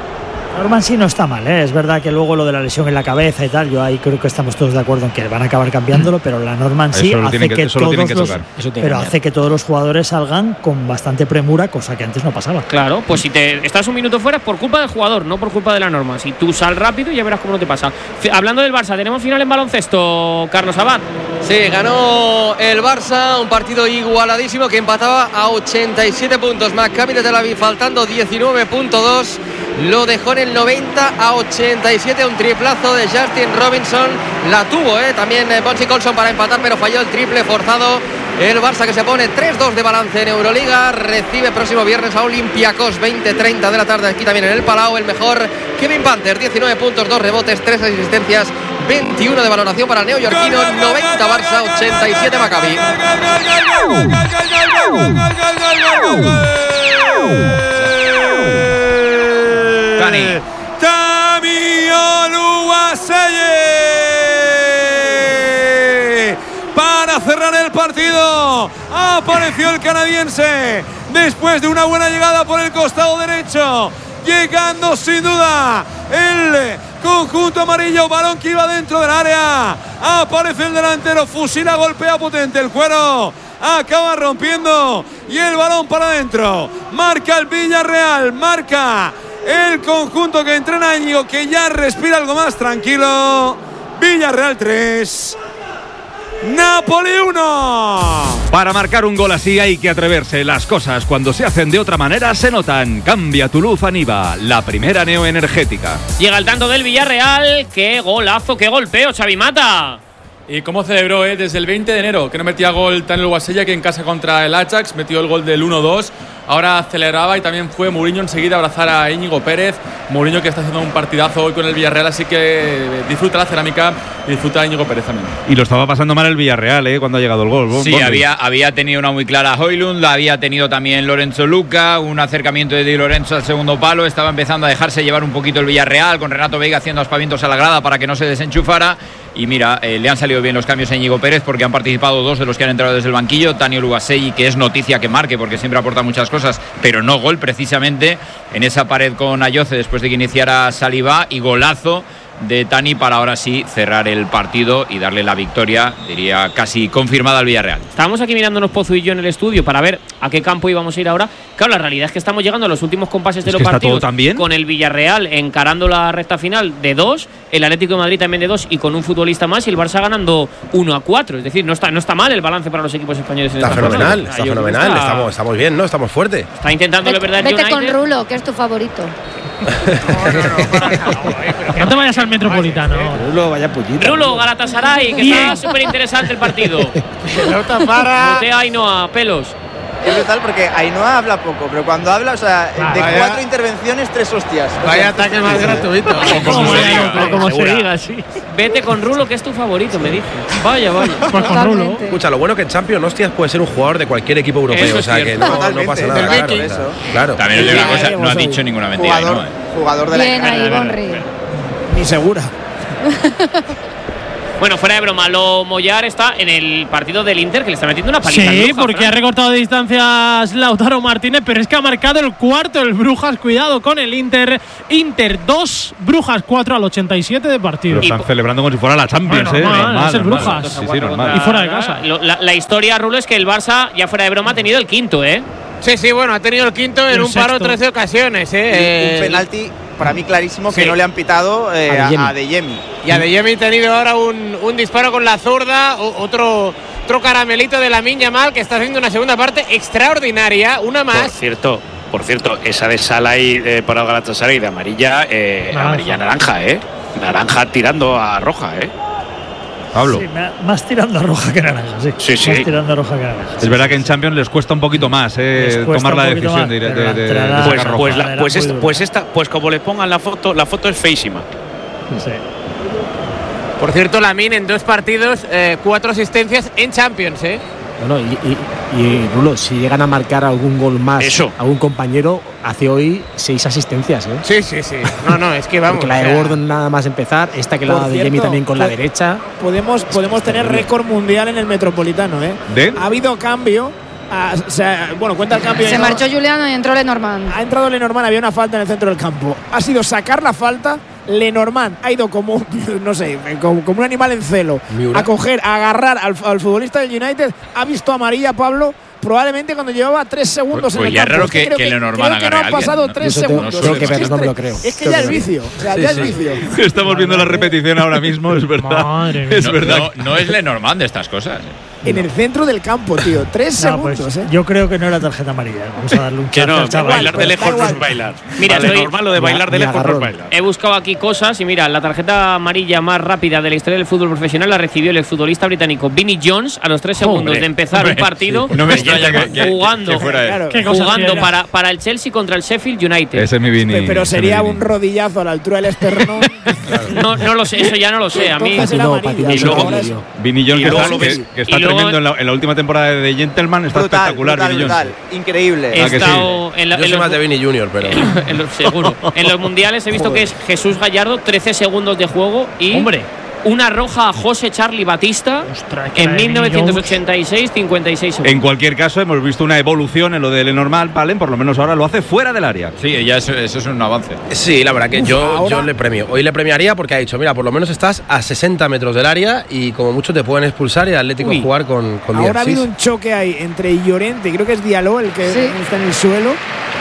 Norman sí no está mal, ¿eh? Es verdad que luego lo de la lesión en la cabeza y tal, yo ahí creo que estamos todos de acuerdo en que van a acabar cambiándolo, pero la Norman sí Eso lo hace tienen que- que, eso lo tienen todos que los, tocar. Eso tiene que pero cambiar. hace que todos los jugadores salgan con bastante premura, cosa que antes no pasaba. Claro, pues si te estás un minuto fuera es por culpa del jugador, no por culpa de la norma. Si tú sal rápido ya verás cómo no te pasa. F- Hablando del Barça, tenemos final en baloncesto, Carlos Abad. Sí, ganó el Barça, un partido igualadísimo que empataba a ochenta y siete puntos. Maccabi de Tel Aviv faltando diecinueve punto dos. Lo dejó en el noventa a ochenta y siete, un triplazo de Justin Robinson. La tuvo, ¿eh? También eh, Bonzi Colson para empatar, pero falló el triple forzado. El Barça que se pone tres dos de balance en Euroliga. Recibe próximo viernes a Olympiacos, veinte treinta de la tarde aquí también en el Palau. El mejor Kevin Panther, diecinueve puntos, dos rebotes, tres asistencias, veintiuno de valoración para el neoyorquino. noventa Barça, ochenta y siete Maccabi. Tani. Tami Oluwaseye para cerrar el partido. Apareció el canadiense después de una buena llegada por el costado derecho, llegando sin duda el conjunto amarillo, balón que iba dentro del área. Aparece el delantero, fusila, golpea potente el cuero, acaba rompiendo y el balón para adentro. Marca el Villarreal, marca el conjunto que entrena Íñigo, que ya respira algo más tranquilo. Villarreal tres, Napoli uno. Para marcar un gol así hay que atreverse. Las cosas cuando se hacen de otra manera se notan. Cambia tu luz a Niva, la primera neoenergética. Llega el tanto del Villarreal. ¡Qué golazo, qué golpeo, Xavi Mata! Y cómo celebró eh, desde el veinte de enero, que no metía gol Daniel Guasella, que en casa contra el Ajax metió el gol del uno dos. Ahora celebraba y también fue Mourinho enseguida a abrazar a Íñigo Pérez. Mourinho que está haciendo un partidazo hoy con el Villarreal, así que disfruta la cerámica y disfruta a Íñigo Pérez también. Y lo estaba pasando mal el Villarreal, ¿eh? Cuando ha llegado el gol. Sí, Bondi. había, había tenido una muy clara Højlund, la había tenido también Lorenzo Luca, un acercamiento de Di Lorenzo al segundo palo, estaba empezando a dejarse llevar un poquito el Villarreal, con Renato Veiga haciendo aspavientos a la grada para que no se desenchufara. Y mira, eh, le han salido bien los cambios a Íñigo Pérez porque han participado dos de los que han entrado desde el banquillo. Tani Oluwaseye, que es noticia que marque porque siempre aporta muchas cosas, pero no gol precisamente en esa pared con Ayoce después de que iniciara Saliba, y golazo de Tani para ahora sí cerrar el partido y darle la victoria, diría casi confirmada al Villarreal. Estábamos aquí mirándonos Pozo y yo en el estudio para ver a qué campo íbamos a ir ahora. Claro, la realidad es que estamos llegando a los últimos compases de Es los que está partidos todo tan bien. con el Villarreal encarando la recta final de dos, el Atlético de Madrid también de dos y con un futbolista más, y el Barça ganando uno a cuatro. Es decir, no está, no está mal el balance para los equipos españoles en Está esta fenomenal, jornada. está Yo creo que fenomenal. está- Estamos, estamos bien, ¿no? Estamos fuertes. Está intentando, Vete, verdad, el vete con United. Rulo, que es tu favorito. Que no te vayas al Metropolitano. Rulo, vaya pullita. Rulo, Galatasaray, que está súper interesante el partido. Pelota para. Botea Ainhoa, pelos. Es brutal porque Ainhoa habla poco, pero cuando habla, o sea, Ah, de vaya. cuatro intervenciones, tres hostias. O Vaya sea, ataque más gratuito. O como se diga, O como se diga, sí. Vete con Rulo, que es tu favorito, me dice. Vaya, vaya. Pues con Rulo. Escucha, lo bueno que en Champions Hostias puede ser un jugador de cualquier equipo europeo, Eso o es sea que cierto. no, no Totalmente. pasa nada. Del Claro, Betis. claro. Claro. También os digo una Ya cosa, no ha veremos dicho hoy. ninguna mentira. jugador, ¿no? jugador de la Bien ahí, Bonri. Ni segura. Bueno, fuera de broma, lo Mollar está en el partido del Inter, que le está metiendo una paliza. al Sí, Brujas, porque Fran. ha recortado de distancias Lautaro Martínez, pero es que ha marcado el cuarto el Brujas. Cuidado con el Inter. Inter dos, Brujas cuatro al ochenta y siete de partido. Lo están celebrando como si fuera la Champions, Bueno, ¿eh? normal, es el Brujas. Sí, sí, normal. Y fuera de casa. Lo- La, la historia, Rulo, es que el Barça, ya fuera de broma, ha tenido el quinto, ¿eh? Sí, sí, bueno, ha tenido el quinto en El un par o sexto. tres de ocasiones, ¿eh? un Eh, penalti para mí clarísimo que sí. no le han pitado eh, A Adeyemi. a Adeyemi. Y Adeyemi ha tenido ahora un, un disparo con la zurda, o- otro, otro caramelito de Lamine Yamal, que está haciendo una segunda parte extraordinaria, una Por más. cierto, por cierto, esa de Salai eh, para Galatasaray de amarilla, eh, Naranja. amarilla naranja, ¿eh? Naranja tirando a roja, ¿eh? Pablo. Sí, me- más tirando a roja que naranja, sí. Sí, sí. Más tirando a roja que naranja. Es verdad que en Champions les cuesta un poquito más eh, Les cuesta tomar un la poquito decisión más, de, de, pero la de- de entrada- sacar Pues, roja. pues, la- Era pues, muy esta, dura. pues esta, pues como le pongan la foto, la foto es feísima. Sí. Por cierto, Lamine en dos partidos, eh, cuatro asistencias en Champions, ¿eh? Bueno, y, y, y, Rulo, si llegan a marcar algún gol más Eso. a un compañero, hace hoy seis asistencias, ¿eh? Sí, sí, sí. No, no, es que vamos. Porque la o de sea, Gordon nada más empezar, esta que la Por da de Jamie cierto, también con la po- derecha. Podemos, podemos tener récord mundial en el Metropolitano, ¿eh? ¿De? Ha habido cambio. ah, o sea, bueno, cuenta el cambio. Se ¿no? marchó Juliano y entró Lenormand. Ha entrado Lenormand, había una falta en el centro del campo. Ha sido sacar la falta. Lenormand ha ido como, un- no sé, como, como un animal en celo. Miura. A coger, a agarrar al, al futbolista del United. Ha visto amarilla Pablo. Probablemente cuando llevaba tres segundos Pues en el ya es campo. raro Es que- creo que Lenormand creo que agarre no a han alguien, pasado ¿no? tres Eso tengo- segundos. tengo que Es verlo, es no me lo tre- creo. Es que Tengo ya que es verlo. vicio. O sea, Sí, ya es sí. vicio. Estamos viendo la repetición ahora mismo, es verdad. Madre mía. Es No, verdad. no, no es Lenormand de estas cosas. En el centro del campo, tío. Tres No, pues, segundos, ¿eh? yo creo que no era tarjeta amarilla. Vamos a darle un Que chance no, al chaval. bailar de pues, lejos da no igual. es bailar. Mira, Vale, estoy- normal lo de bailar de Ni lejos no es agarrón. bailar. He buscado aquí cosas y mira, la tarjeta amarilla más rápida de la historia del fútbol profesional la recibió el exfutbolista británico Vinnie Jones a los tres segundos Hombre, de empezar hombre, un partido. sí. No me extraña que- que- jugando, que fuera él. Claro. Qué cosa jugando fiera. para, para el Chelsea contra el Sheffield United. Ese es mi Vini. Pe- Pero ese sería es mi un Vini. rodillazo a la altura del esternón. No, no lo sé, eso ya no lo sé. A mí Entonces era No, amarilla. patinado, Y luego- Ahora es- Vini Jones Y que luego está, lo ves- que- que está y luego- tremendo en la, en la última temporada de Gentleman, está Brutal, espectacular brutal, Vini Jones. brutal. Increíble. he Ah, que sí. estado en, la- Yo en soy los, más de Vini Junior, pero. en los- seguro. En los mundiales he visto que es Jesús Gallardo, trece segundos de juego y Hombre. una roja a José Charlie Batista Ostras, que en la de mil novecientos ochenta y seis, cincuenta y seis segundos. En cualquier caso, hemos visto una evolución en lo de Lenormand, Palen, por lo menos ahora lo hace fuera del área. Sí, ya eso, eso es un avance. Sí, la verdad que Uf, yo, ahora- yo le premio. Hoy le premiaría porque ha dicho, mira, por lo menos estás a sesenta metros del área y como mucho te pueden expulsar y el Atlético Uy. jugar con, con diez. Ahora ha Sí, habido un choque ahí entre Llorente, creo que es Diallo el que Sí. está en el suelo.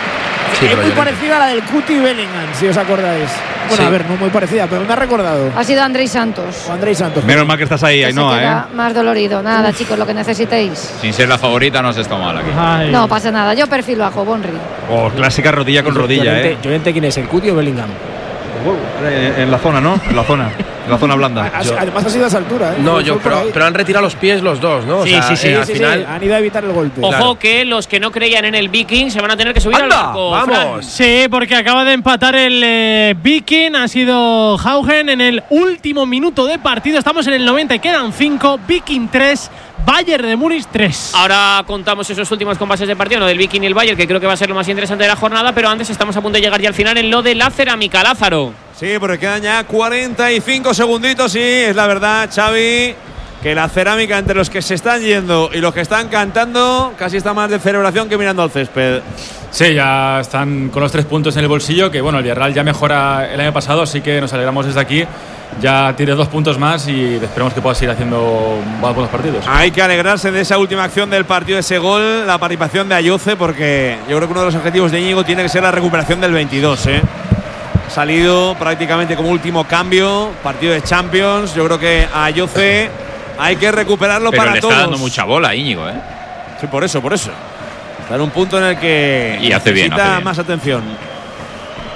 sí, es pero muy Llorente. parecida a la del Cuti Bellingham, si os acordáis. Bueno, Sí. a ver, no muy parecida, pero me ha recordado. Ha sido Andrés Santos. O Andrés Santos. Menos mal que estás ahí, Que se Ainhoa, queda ¿eh? más dolorido. Nada, chicos, lo que necesitéis. Sin ser la favorita no has estado mal aquí. Ay. No pasa nada. Yo perfilo a Bonri. Oh, clásica rodilla con rodilla, Llorente, ¿eh? Llorente, ¿quién es? ¿El Cuti o Bellingham? Eh, En la zona, ¿no? En la zona. En la zona blanda. Ha- Yo- Además ha sido a esa altura, ¿eh? No, Fue- yo, fue por pero, ahí. pero han retirado los pies los dos, ¿no? O Sí, sea, sí, sí. eh, Sí, al sí, final. sí, han ido a evitar el golpe. Ojo Claro. que los que no creían en el Viking se van a tener que subir al ¡Anda! barco. ¡Vamos! Sí, porque acaba de empatar el eh, Viking, ha sido Haugen en el último minuto de partido. Estamos en el noventa y quedan cinco. Viking tres, Bayern de Múnich tres. Ahora contamos esos últimos compases de partido, lo del Viking y el Bayern, que creo que va a ser lo más interesante de la jornada, pero antes estamos a punto de llegar ya al final en lo de la cerámica, Lázaro. Sí, porque quedan ya cuarenta y cinco segunditos y es la verdad, Xavi, que la cerámica entre los que se están yendo y los que están cantando casi está más de celebración que mirando al césped. Sí, ya están con los tres puntos en el bolsillo, que bueno, el Villarreal ya mejora el año pasado, así que nos alegramos desde aquí. Ya tiene dos puntos más y esperemos que pueda seguir haciendo buenos partidos. Hay que alegrarse de esa última acción del partido, de ese gol, la participación de Ayoce, porque yo creo que uno de los objetivos de Íñigo tiene que ser la recuperación del veintidós, ¿eh? Ha salido prácticamente como último cambio, partido de Champions. Yo creo que a Ayoce hay que recuperarlo Pero para le todos. está dando mucha bola, Íñigo, ¿eh? Sí, por eso, por eso. Está en un punto en el que Y hace bien, necesita hace bien. más atención.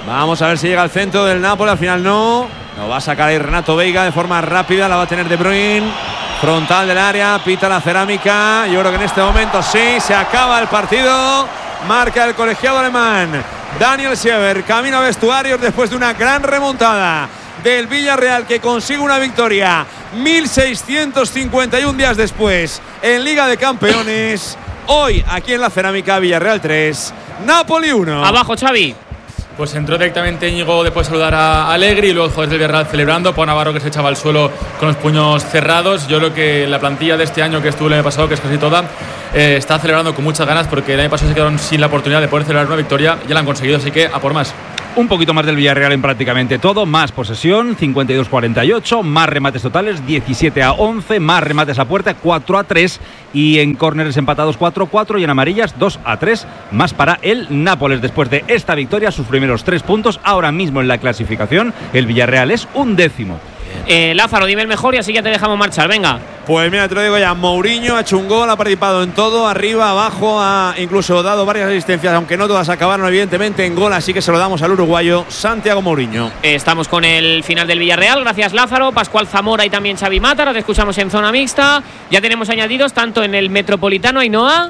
Vamos a ver si llega al centro del Napoli. Al final no. Lo va a sacar ahí Renato Veiga de forma rápida. La va a tener De Bruyne. Frontal del área. Pita la Cerámica. Yo creo que en este momento sí. Se acaba el partido. Marca el colegiado alemán. Daniel Siever. Camino a vestuarios después de una gran remontada del Villarreal, que consigue una victoria mil seiscientos cincuenta y uno días después en Liga de Campeones. Hoy aquí en la Cerámica, Villarreal tres, Napoli uno. Abajo, Xavi. Pues entró directamente Íñigo después de saludar a Allegri y luego el jugador del Villarreal celebrando. Pau Navarro, que se echaba al suelo con los puños cerrados. Yo creo que la plantilla de este año, que estuvo el año pasado, que es casi toda, eh, está celebrando con muchas ganas, porque el año pasado se quedaron sin la oportunidad de poder celebrar una victoria. Ya la han conseguido, así que a por más. Un poquito más del Villarreal en prácticamente todo, más posesión, cincuenta y dos a cuarenta y ocho, más remates totales, diecisiete a once, más remates a puerta, cuatro a tres, y en córneres empatados cuatro a cuatro, y en amarillas dos a tres, más para el Nápoles. Después de esta victoria, sus primeros tres puntos, ahora mismo en la clasificación, el Villarreal es un décimo. Eh, Lázaro, dime el mejor y así ya te dejamos marchar, venga. Pues mira, te lo digo ya, Mourinho ha hecho un gol, ha participado en todo, arriba, abajo, ha incluso dado varias asistencias, aunque no todas acabaron evidentemente en gol, así que se lo damos al uruguayo Santiago Mourinho. Eh, estamos con el final del Villarreal, gracias Lázaro, Pascual Zamora y también Xavi Mata. Ahora te escuchamos en zona mixta. Ya tenemos añadidos tanto en el Metropolitano, Ainhoa.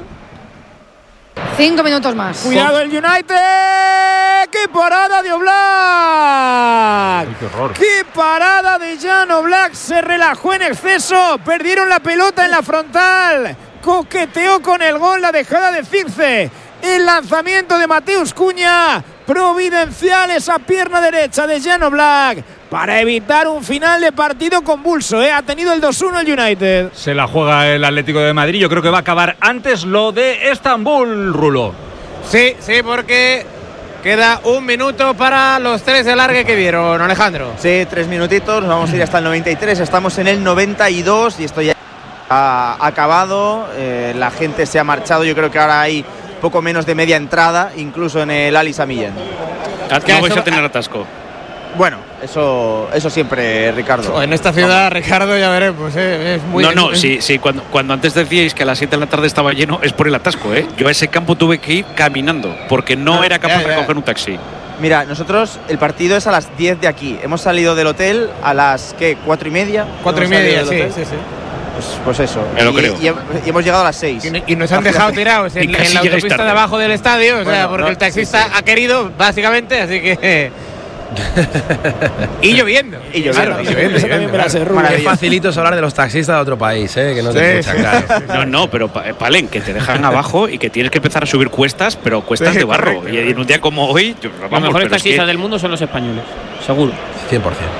Cinco minutos más. Cuidado el United. ¡Qué parada de Oblak! Uy, qué horror. ¡Qué parada de Jan Oblak! Se relajó en exceso. Perdieron la pelota en la frontal. Coqueteó con el gol, la dejada de Circe. El lanzamiento de Mateus Cunha. Providencial esa pierna derecha de Jan Oblak para evitar un final de partido convulso, ¿eh? Ha tenido el dos uno el United. Se la juega el Atlético de Madrid. Yo creo que va a acabar antes lo de Estambul, Rulo. Sí, sí, porque queda un minuto para los tres de largue que dieron, Alejandro. Sí, tres minutitos, nos vamos a ir hasta el noventa y tres, estamos en el noventa y dos y esto ya ha acabado, eh, la gente se ha marchado, yo creo que ahora hay poco menos de media entrada, incluso en el Ali Sami Yen. No vais a tener atasco. Bueno, eso, eso siempre, Ricardo. En esta ciudad, Ricardo, ya veremos. ¿eh? Es muy no, no, sí, sí. Cuando, cuando antes decíais que a las siete de la tarde estaba lleno, es por el atasco, ¿eh? Yo a ese campo tuve que ir caminando, porque no Ah, era capaz ya, ya. de coger un taxi. Mira, nosotros, el partido es a las diez de aquí. Hemos salido del hotel a las, ¿qué? ¿Cuatro y media? Cuatro y ¿Hemos salido media, del sí, hotel? sí, sí. Pues, pues eso. Me lo y, creo. Y, y hemos llegado a las seis. Y, y nos han dejado tirados en, Y casi en la llegáis autopista tarde. de abajo del estadio, o sea, Bueno, porque no, el taxista sí, sí. ha querido, básicamente, así que. y lloviendo. Y lloviendo. Claro, y lloviendo, Eso también me la sé, claro. Rubio. Qué Maravilloso. facilito es hablar de los taxistas de otro país, ¿eh? Que no te Sí, escuchan, sí. claro. No, no, pero pa- Palen, que te dejan abajo y que tienes que empezar a subir cuestas, pero cuestas Sí, de barro. correcto, Y en un día como hoy, yo- Los vamos, mejores pero es taxistas que- del mundo son los españoles, seguro. cien por ciento.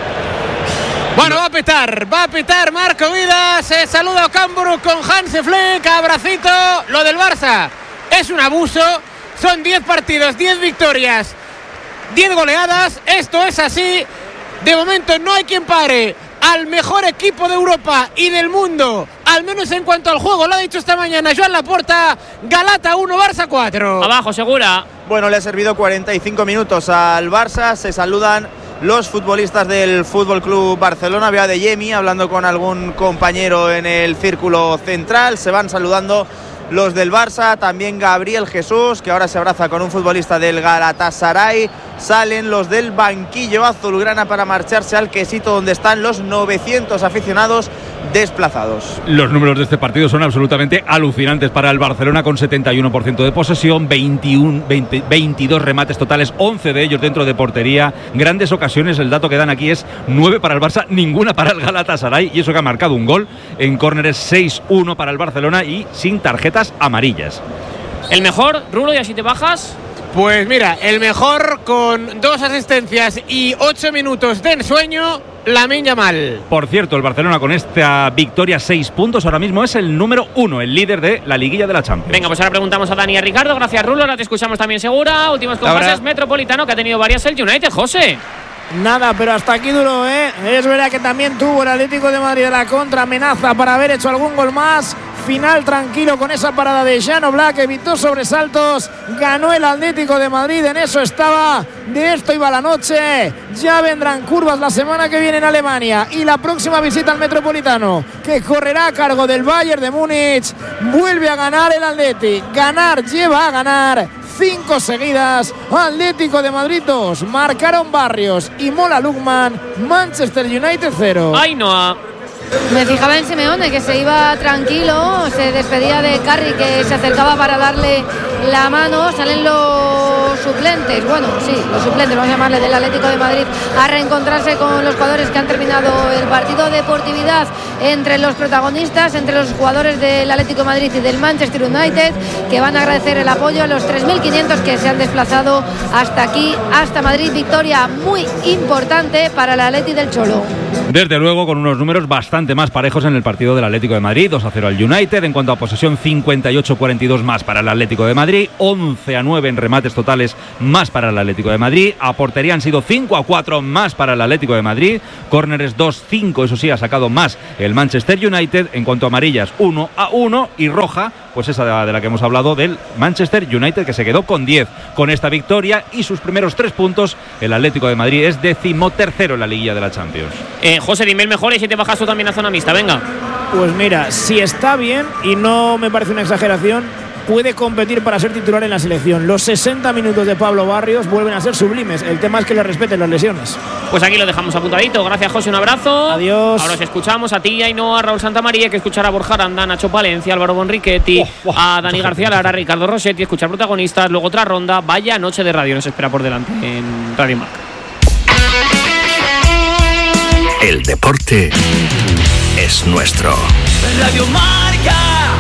Bueno, va a petar, va a petar Marco Vidas. Se saluda Ocamburu con Hansi Flick. Abracito. Lo del Barça es un abuso. Son diez partidos, diez victorias, diez goleadas. Esto es así. De momento no hay quien pare al mejor equipo de Europa y del mundo, al menos en cuanto al juego. Lo ha dicho esta mañana Joan Laporta. Galata uno, Barça cuatro. Abajo, Segura. Bueno, le ha servido cuarenta y cinco minutos al Barça. Se saludan los futbolistas del Fútbol Club Barcelona. Veo a De Yemi hablando con algún compañero en el círculo central. Se van saludando los del Barça, también Gabriel Jesús, que ahora se abraza con un futbolista del Galatasaray. Salen los del banquillo azulgrana para marcharse al quesito donde están los novecientos aficionados desplazados. Los números de este partido son absolutamente alucinantes para el Barcelona, con setenta y uno por ciento de posesión, veintiuno, veinte, veintidós remates totales, once de ellos dentro de portería, grandes ocasiones. El dato que dan aquí es nueve para el Barça, ninguna para el Galatasaray, y eso que ha marcado un gol. En córneres seis uno para el Barcelona y sin tarjetas amarillas. El mejor, Rulo, y así te bajas. Pues mira, el mejor con dos asistencias y ocho minutos de ensueño, Lamine Yamal. Por cierto, el Barcelona con esta victoria, seis puntos, ahora mismo es el número uno, el líder de la liguilla de la Champions. Venga, pues ahora preguntamos a Dani y a Ricardo. Gracias, Rulo. Ahora te escuchamos también, Segura. Últimos compases, Ahora. Metropolitano, que ha tenido varias el United, José. Nada, pero hasta aquí duró, ¿eh? Es verdad que también tuvo el Atlético de Madrid de la contra amenaza para haber hecho algún gol más. Final tranquilo con esa parada de Jan Oblak, evitó sobresaltos, ganó el Atlético de Madrid, en eso estaba, de esto iba la noche. Ya vendrán curvas la semana que viene en Alemania y la próxima visita al Metropolitano, que correrá a cargo del Bayern de Múnich. Vuelve a ganar el Atleti, ganar lleva a ganar. cinco seguidas. Atlético de Madrid dos. Marcaron Barrios y Mola Lukman. Manchester United cero. Ainhoa. Me fijaba en Simeone, que se iba tranquilo, se despedía de Carri, que se acercaba para darle la mano. Salen los suplentes, bueno, sí, los suplentes, vamos a llamarle, del Atlético de Madrid, a reencontrarse con los jugadores que han terminado el partido. Deportividad entre los protagonistas, entre los jugadores del Atlético de Madrid y del Manchester United, que van a agradecer el apoyo a los tres mil quinientos que se han desplazado hasta aquí, hasta Madrid. Victoria muy importante para el Atleti del Cholo. Desde luego, con unos números bastante más parejos en el partido del Atlético de Madrid. dos a cero al United. En cuanto a posesión, cincuenta y ocho a cuarenta y dos más para el Atlético de Madrid. once a nueve en remates totales más para el Atlético de Madrid. A portería han sido cinco a cuatro más para el Atlético de Madrid. Córneres dos cinco, eso sí, ha sacado más el Manchester United. En cuanto a amarillas, uno a uno. Y roja, pues esa de la que hemos hablado, del Manchester United, que se quedó con diez. Con esta victoria y sus primeros tres puntos, el Atlético de Madrid es decimotercero en la liguilla de la Champions. Eh, José, dime el mejor y si te bajas tú también a zona mixta, venga. Pues mira, si está bien, y no me parece una exageración, puede competir para ser titular en la selección. Los sesenta minutos de Pablo Barrios vuelven a ser sublimes. El tema es que le respeten las lesiones. Pues aquí lo dejamos apuntadito. Gracias, José, un abrazo. Adiós. Ahora os escuchamos a ti, Ainhoa, a Raúl Santamaría, que escuchar a Borja Aranda, Nacho Palencia, Álvaro Bonriquetti, oh, oh, a Dani García Lara, a Ricardo Rossetti, escuchar protagonistas, luego otra ronda. Vaya noche de radio nos espera por delante en Radio Marca. El deporte es nuestro. Radio Marca.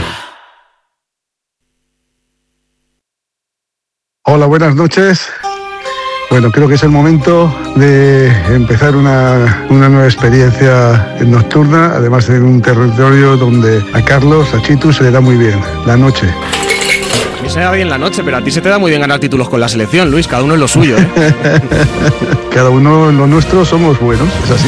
Hola, buenas noches. Bueno, creo que es el momento de empezar una, una nueva experiencia nocturna, además en un territorio donde a Carlos, a Chitu, se le da muy bien la noche. A mí se me da bien la noche, pero a ti se te da muy bien ganar títulos con la selección, Luis, cada uno en lo suyo, ¿eh? Cada uno en lo nuestro somos buenos, es así.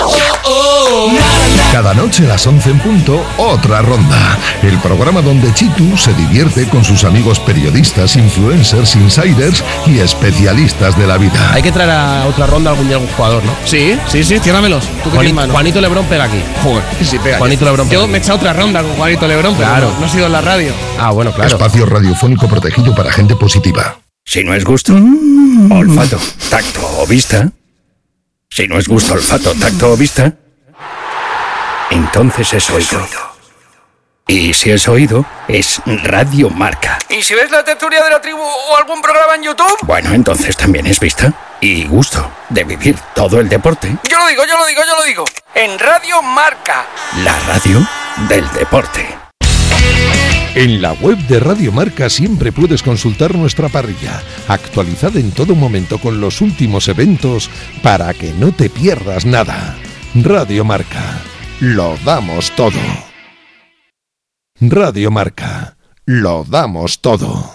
Cada noche a las once en punto, otra ronda. El programa donde Chitu se divierte con sus amigos periodistas, influencers, insiders y especialistas de la vida. Hay que traer a otra ronda algún día algún jugador, ¿no? Sí, sí, sí, ciérramelos. ¿Tú qué Juanito, Juanito Lebrón pega aquí. Joder, sí pega. Juanito Lebrón pega. Yo me he echado otra ronda con Juanito Lebrón, pero claro. no, no he sido en la radio. Ah, bueno, claro. Espacio radiofónico protegido para gente positiva. Si no es gusto, mm. olfato, tacto o vista. Si no es gusto, olfato, tacto o vista, entonces es oído. Y si es oído, es Radio Marca. ¿Y si ves la tertulia de la tribu o algún programa en YouTube? Bueno, entonces también es vista y gusto de vivir todo el deporte. Yo lo digo, yo lo digo, yo lo digo. En Radio Marca. La radio del deporte. En la web de Radio Marca siempre puedes consultar nuestra parrilla, actualizada en todo momento con los últimos eventos para que no te pierdas nada. Radio Marca. Lo damos todo. Radio Marca. Lo damos todo.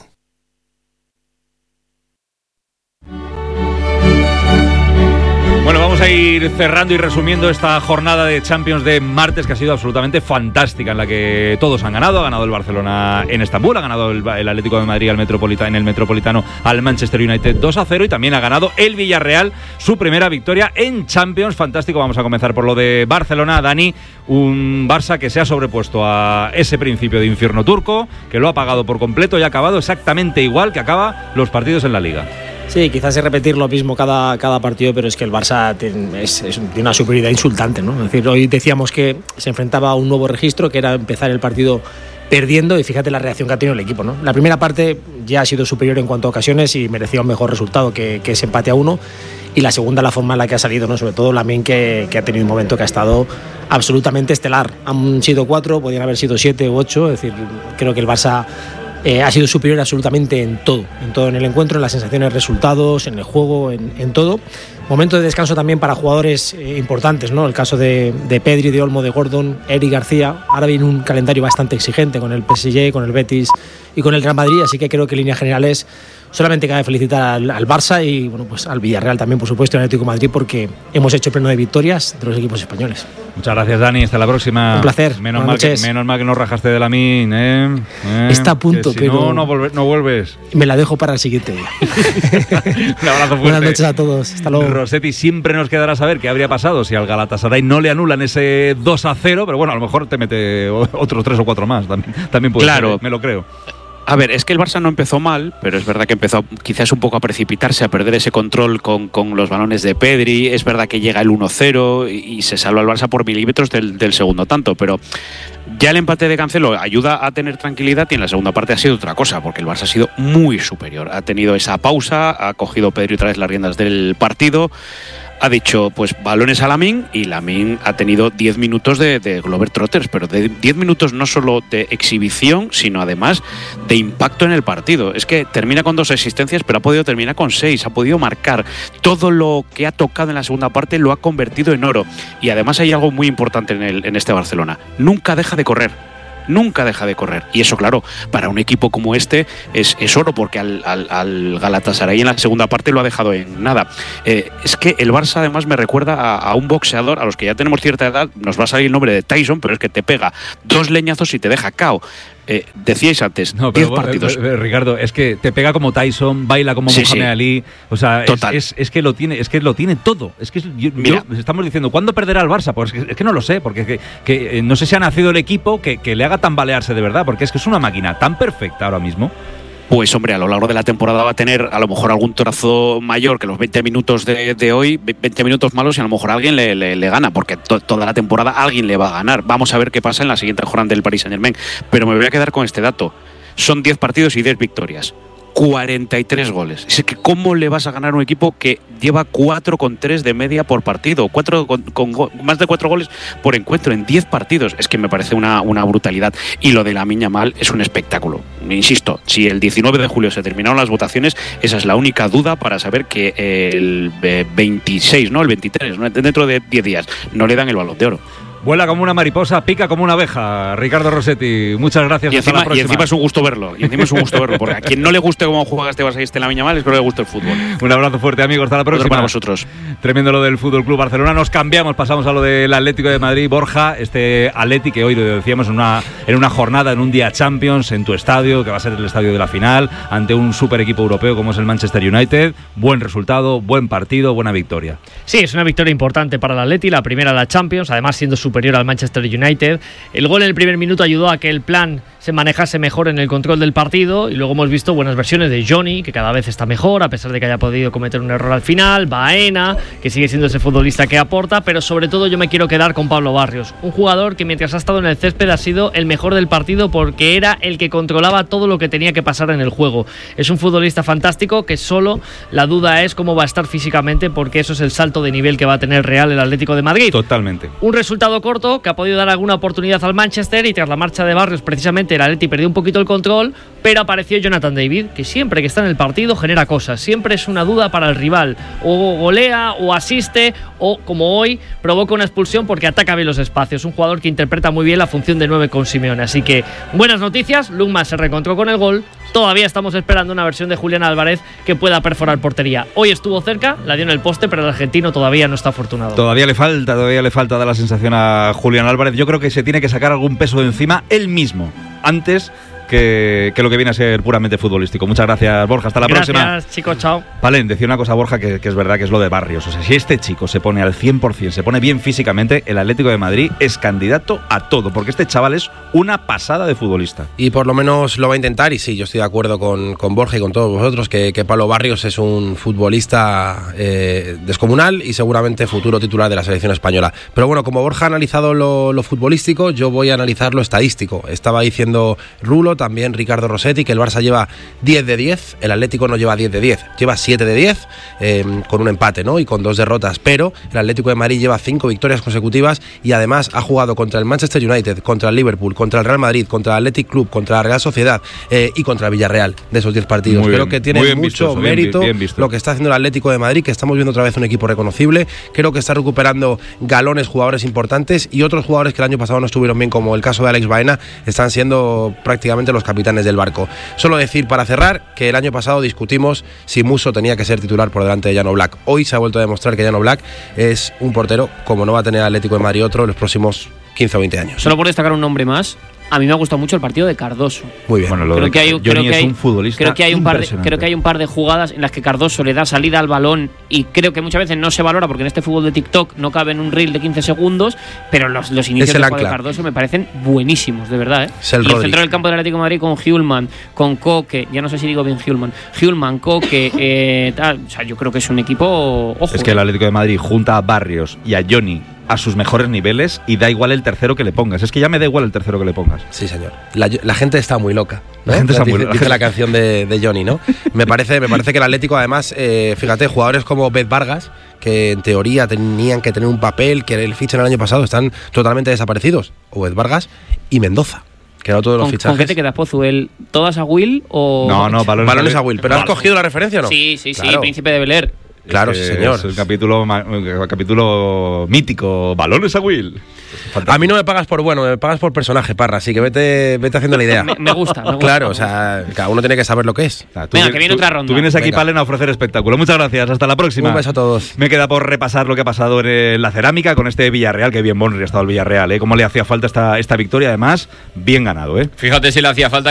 Bueno, vamos a ir cerrando y resumiendo esta jornada de Champions de martes, que ha sido absolutamente fantástica, en la que todos han ganado. Ha ganado el Barcelona en Estambul, ha ganado el, el Atlético de Madrid al Metropolitano, en el Metropolitano al Manchester United dos a cero, y también ha ganado el Villarreal su primera victoria en Champions. Fantástico. Vamos a comenzar por lo de Barcelona. Dani, un Barça que se ha sobrepuesto a ese principio de infierno turco, que lo ha pagado por completo y ha acabado exactamente igual que acaba los partidos en la Liga. Sí, quizás es repetir lo mismo cada, cada partido, pero es que el Barça tiene, es, es, tiene una superioridad insultante, ¿no? Es decir, hoy decíamos que se enfrentaba a un nuevo registro, que era empezar el partido perdiendo, y fíjate la reacción que ha tenido el equipo, ¿no? La primera parte ya ha sido superior en cuanto a ocasiones y merecía un mejor resultado que, que ese empate a uno, y la segunda la forma en la que ha salido, ¿no? Sobre todo Lamine, que, que ha tenido un momento que ha estado absolutamente estelar. Han sido cuatro, podrían haber sido siete u ocho, es decir, creo que el Barça Eh, ha sido superior absolutamente en todo, en todo en el encuentro, en las sensaciones, resultados, en el juego, en, en todo. Momento de descanso también para jugadores eh, importantes, ¿no? El caso de, de Pedri, de Olmo, de Gordon, Eric García. Ahora viene un calendario bastante exigente con el P S G, con el Betis y con el Real Madrid, así que creo que en líneas generales solamente cabe felicitar al, al Barça y bueno, pues al Villarreal también, por supuesto, y al Atlético de Madrid, porque hemos hecho pleno de victorias de los equipos españoles. Muchas gracias, Dani. Hasta la próxima. Un placer. Menos, mal que, menos mal que no rajaste de Lamine, ¿eh? ¿eh? Está a punto, si pero no, no, volve, no vuelves. Me la dejo para el siguiente día. Un abrazo fuerte. Buenas noches a todos. Hasta luego. Rossetti, siempre nos quedará saber qué habría pasado si al Galatasaray no le anulan ese dos a cero, pero bueno, a lo mejor te mete otros tres o cuatro más. También, también puede claro. ser, me lo creo. A ver, es que el Barça no empezó mal, pero es verdad que empezó quizás un poco a precipitarse, a perder ese control con, con los balones de Pedri. Es verdad que llega el uno cero y, y se salva el Barça por milímetros del, del segundo tanto, pero ya el empate de Cancelo ayuda a tener tranquilidad y en la segunda parte ha sido otra cosa, porque el Barça ha sido muy superior. Ha tenido esa pausa, ha cogido Pedri otra vez las riendas del partido. Ha dicho, pues, balones a Lamine, y Lamine ha tenido diez minutos de, de Glover Trotters, pero de diez minutos no solo de exhibición, sino además de impacto en el partido. Es que termina con dos asistencias, pero ha podido terminar con seis, ha podido marcar. Todo lo que ha tocado en la segunda parte lo ha convertido en oro. Y además hay algo muy importante en, el, en este Barcelona. Nunca deja de correr. Nunca deja de correr. Y eso, claro, para un equipo como este es, es oro, porque al, al, al Galatasaray en la segunda parte lo ha dejado en nada. Eh, es que el Barça además me recuerda a, a un boxeador, a los que ya tenemos cierta edad, nos va a salir el nombre de Tyson, pero es que te pega dos leñazos y te deja cao. Eh, decíais antes, no, diez partidos. Eh, Ricardo, es que te pega como Tyson, baila como sí, Mohamed sí. Ali, o sea, es, es, es que lo tiene, es que lo tiene todo. Es que yo, yo, estamos diciendo, ¿cuándo perderá el Barça? Pues es que, es que no lo sé, porque es que, que, eh, no sé si ha nacido el equipo que, que le haga tambalearse de verdad, porque es que es una máquina tan perfecta ahora mismo. Pues hombre, a lo largo de la temporada va a tener a lo mejor algún trazo mayor que los veinte minutos de, de hoy, veinte minutos malos, y a lo mejor alguien le, le, le gana, porque to, toda la temporada alguien le va a ganar. Vamos a ver qué pasa en la siguiente jornada del Paris Saint-Germain. Pero me voy a quedar con este dato. Son diez partidos y diez victorias. cuarenta y tres goles. Es que ¿cómo le vas a ganar a un equipo que lleva cuatro coma tres de media por partido? cuatro con, con go, más de cuatro goles por encuentro en diez partidos. Es que me parece una, una brutalidad. Y lo de Lamine Yamal es un espectáculo. Insisto, si el diecinueve de julio se terminaron las votaciones, esa es la única duda para saber que el veintiséis, ¿no? El veintitrés, ¿no? Dentro de diez días, no le dan el Balón de Oro. Vuela como una mariposa, pica como una abeja. Ricardo Rossetti, muchas gracias. Y encima, y encima es un gusto verlo. Y encima es un gusto verlo. Porque a quien no le guste cómo juega este Barça y este Lamine Yamal, espero que le guste el fútbol. Un abrazo fuerte, amigos. Hasta la próxima. Otro para vosotros. Tremendo lo del Fútbol Club Barcelona. Nos cambiamos, pasamos a lo del Atlético de Madrid. Borja, este Atleti que hoy lo decíamos en una, en una jornada, en un día Champions, en tu estadio, que va a ser el estadio de la final, ante un super equipo europeo como es el Manchester United. Buen resultado, buen partido, buena victoria. Sí, es una victoria importante para el Atleti, la primera de la Champions, además siendo superior al Manchester United. United. El gol en el primer minuto ayudó a que el plan se manejase mejor en el control del partido, y luego hemos visto buenas versiones de Johnny, que cada vez está mejor a pesar de que haya podido cometer un error al final, Baena, que sigue siendo ese futbolista que aporta, pero sobre todo yo me quiero quedar con Pablo Barrios, un jugador que mientras ha estado en el césped ha sido el mejor del partido porque era el que controlaba todo lo que tenía que pasar en el juego. Es un futbolista fantástico que solo la duda es cómo va a estar físicamente, porque eso es el salto de nivel que va a tener Real el Atlético de Madrid. Totalmente. Un resultado corto que ha podido dar alguna oportunidad al Manchester, y tras la marcha de Barrios precisamente el Atleti perdió un poquito el control, pero apareció Jonathan David, que siempre que está en el partido genera cosas, siempre es una duda para el rival, o golea o asiste, o como hoy provoca una expulsión porque ataca bien los espacios. Un jugador que interpreta muy bien la función de nueve con Simeone, así que buenas noticias. Lukman se reencontró con el gol, todavía estamos esperando una versión de Julián Álvarez que pueda perforar portería. Hoy estuvo cerca, la dio en el poste, pero el argentino todavía no está afortunado. Todavía le falta, todavía le falta dar la sensación a Julián Álvarez. Yo creo que se tiene que sacar algún peso de encima él mismo, antes que, que lo que viene a ser puramente futbolístico. Muchas gracias, Borja. Hasta la gracias, próxima. Gracias, chicos. Chao. Valen, decía una cosa, Borja, que, que es verdad, que es lo de Barrios. O sea, si este chico se pone al cien por ciento, se pone bien físicamente, el Atlético de Madrid es candidato a todo, porque este chaval es una pasada de futbolista. Y por lo menos lo va a intentar, y sí, yo estoy de acuerdo con, con Borja y con todos vosotros, que, que Pablo Barrios es un futbolista eh, descomunal y seguramente futuro titular de la selección española. Pero bueno, como Borja ha analizado lo, lo futbolístico, yo voy a analizar lo estadístico. Estaba diciendo Rulo, también Ricardo Rossetti, que el Barça lleva diez de diez, el Atlético no lleva diez de diez, lleva siete de diez, eh, con un empate, ¿no? Y con dos derrotas, pero el Atlético de Madrid lleva cinco victorias consecutivas y además ha jugado contra el Manchester United, contra el Liverpool, contra el Real Madrid, contra el Athletic Club, contra la Real Sociedad eh, y contra el Villarreal de esos diez partidos. Muy Creo bien, que tiene mucho visto eso, mérito bien, bien lo que está haciendo el Atlético de Madrid, que estamos viendo otra vez un equipo reconocible. Creo que está recuperando galones, jugadores importantes, y otros jugadores que el año pasado no estuvieron bien, como el caso de Alex Baena, están siendo prácticamente los capitanes del barco. Solo decir para cerrar que el año pasado discutimos si Musso tenía que ser titular por delante de Jan Oblak. Hoy se ha vuelto a demostrar que Jan Oblak es un portero como no va a tener el Atlético de Madrid otro en los próximos quince o veinte años. Solo por destacar un nombre más, A mí me ha gustado mucho el partido de Cardoso. Muy bien. Bueno, lo creo de que hay, Johnny creo que es hay, un futbolista creo que hay un par de, impresionante. creo que hay un par de jugadas en las que Cardoso le da salida al balón y creo que muchas veces no se valora porque en este fútbol de TikTok no cabe en un reel de quince segundos, pero los, los inicios de juego de Cardoso me parecen buenísimos, de verdad. ¿eh? Es el y el Rodri. centro del campo del Atlético de Madrid con Hjulman, con Koke, ya no sé si digo bien Hjulman, Hjulman, Koke, eh, tal, o sea, yo creo que es un equipo. Ojo, Es que el Atlético de Madrid junta a Barrios y a Johnny a sus mejores niveles y da igual el tercero que le pongas. Es que ya me da igual el tercero que le pongas. Sí, señor. La, la gente está muy loca, ¿no? La gente está muy dice, loca. dice la canción de, de Johnny, ¿no? me parece, me parece que el Atlético, además, eh, fíjate, jugadores como Beth Vargas, que en teoría tenían que tener un papel, que el fichan el año pasado, están totalmente desaparecidos. O Beth Vargas y Mendoza, que era otro de los ¿Con, fichajes. ¿Con qué te quedas, Pozuel? ¿Todas a Will o.? No, no, balones, Balones a Will. ¿Pero has cogido la referencia o no? Sí, sí, sí, Claro. Príncipe de Bel-Air. Claro, Es sí, que señor. Es el capítulo, ma- el capítulo mítico. Balones a Will. A mí no me pagas por bueno, me pagas por personaje, Parra, así que vete, vete haciendo la idea. Me, me gusta, me gusta. Claro, o sea, cada uno tiene que saber lo que es. Tú Venga, vi- que viene tú- otra ronda. Tú vienes aquí, Venga. Palen, a ofrecer espectáculo. Muchas gracias. Hasta la próxima. Un beso a todos. Me queda por repasar lo que ha pasado en eh, la cerámica con este Villarreal. Que bien Bonri ha estado el Villarreal, ¿eh? Cómo le hacía falta esta, esta victoria, además, bien ganado, ¿eh? Fíjate si le hacía falta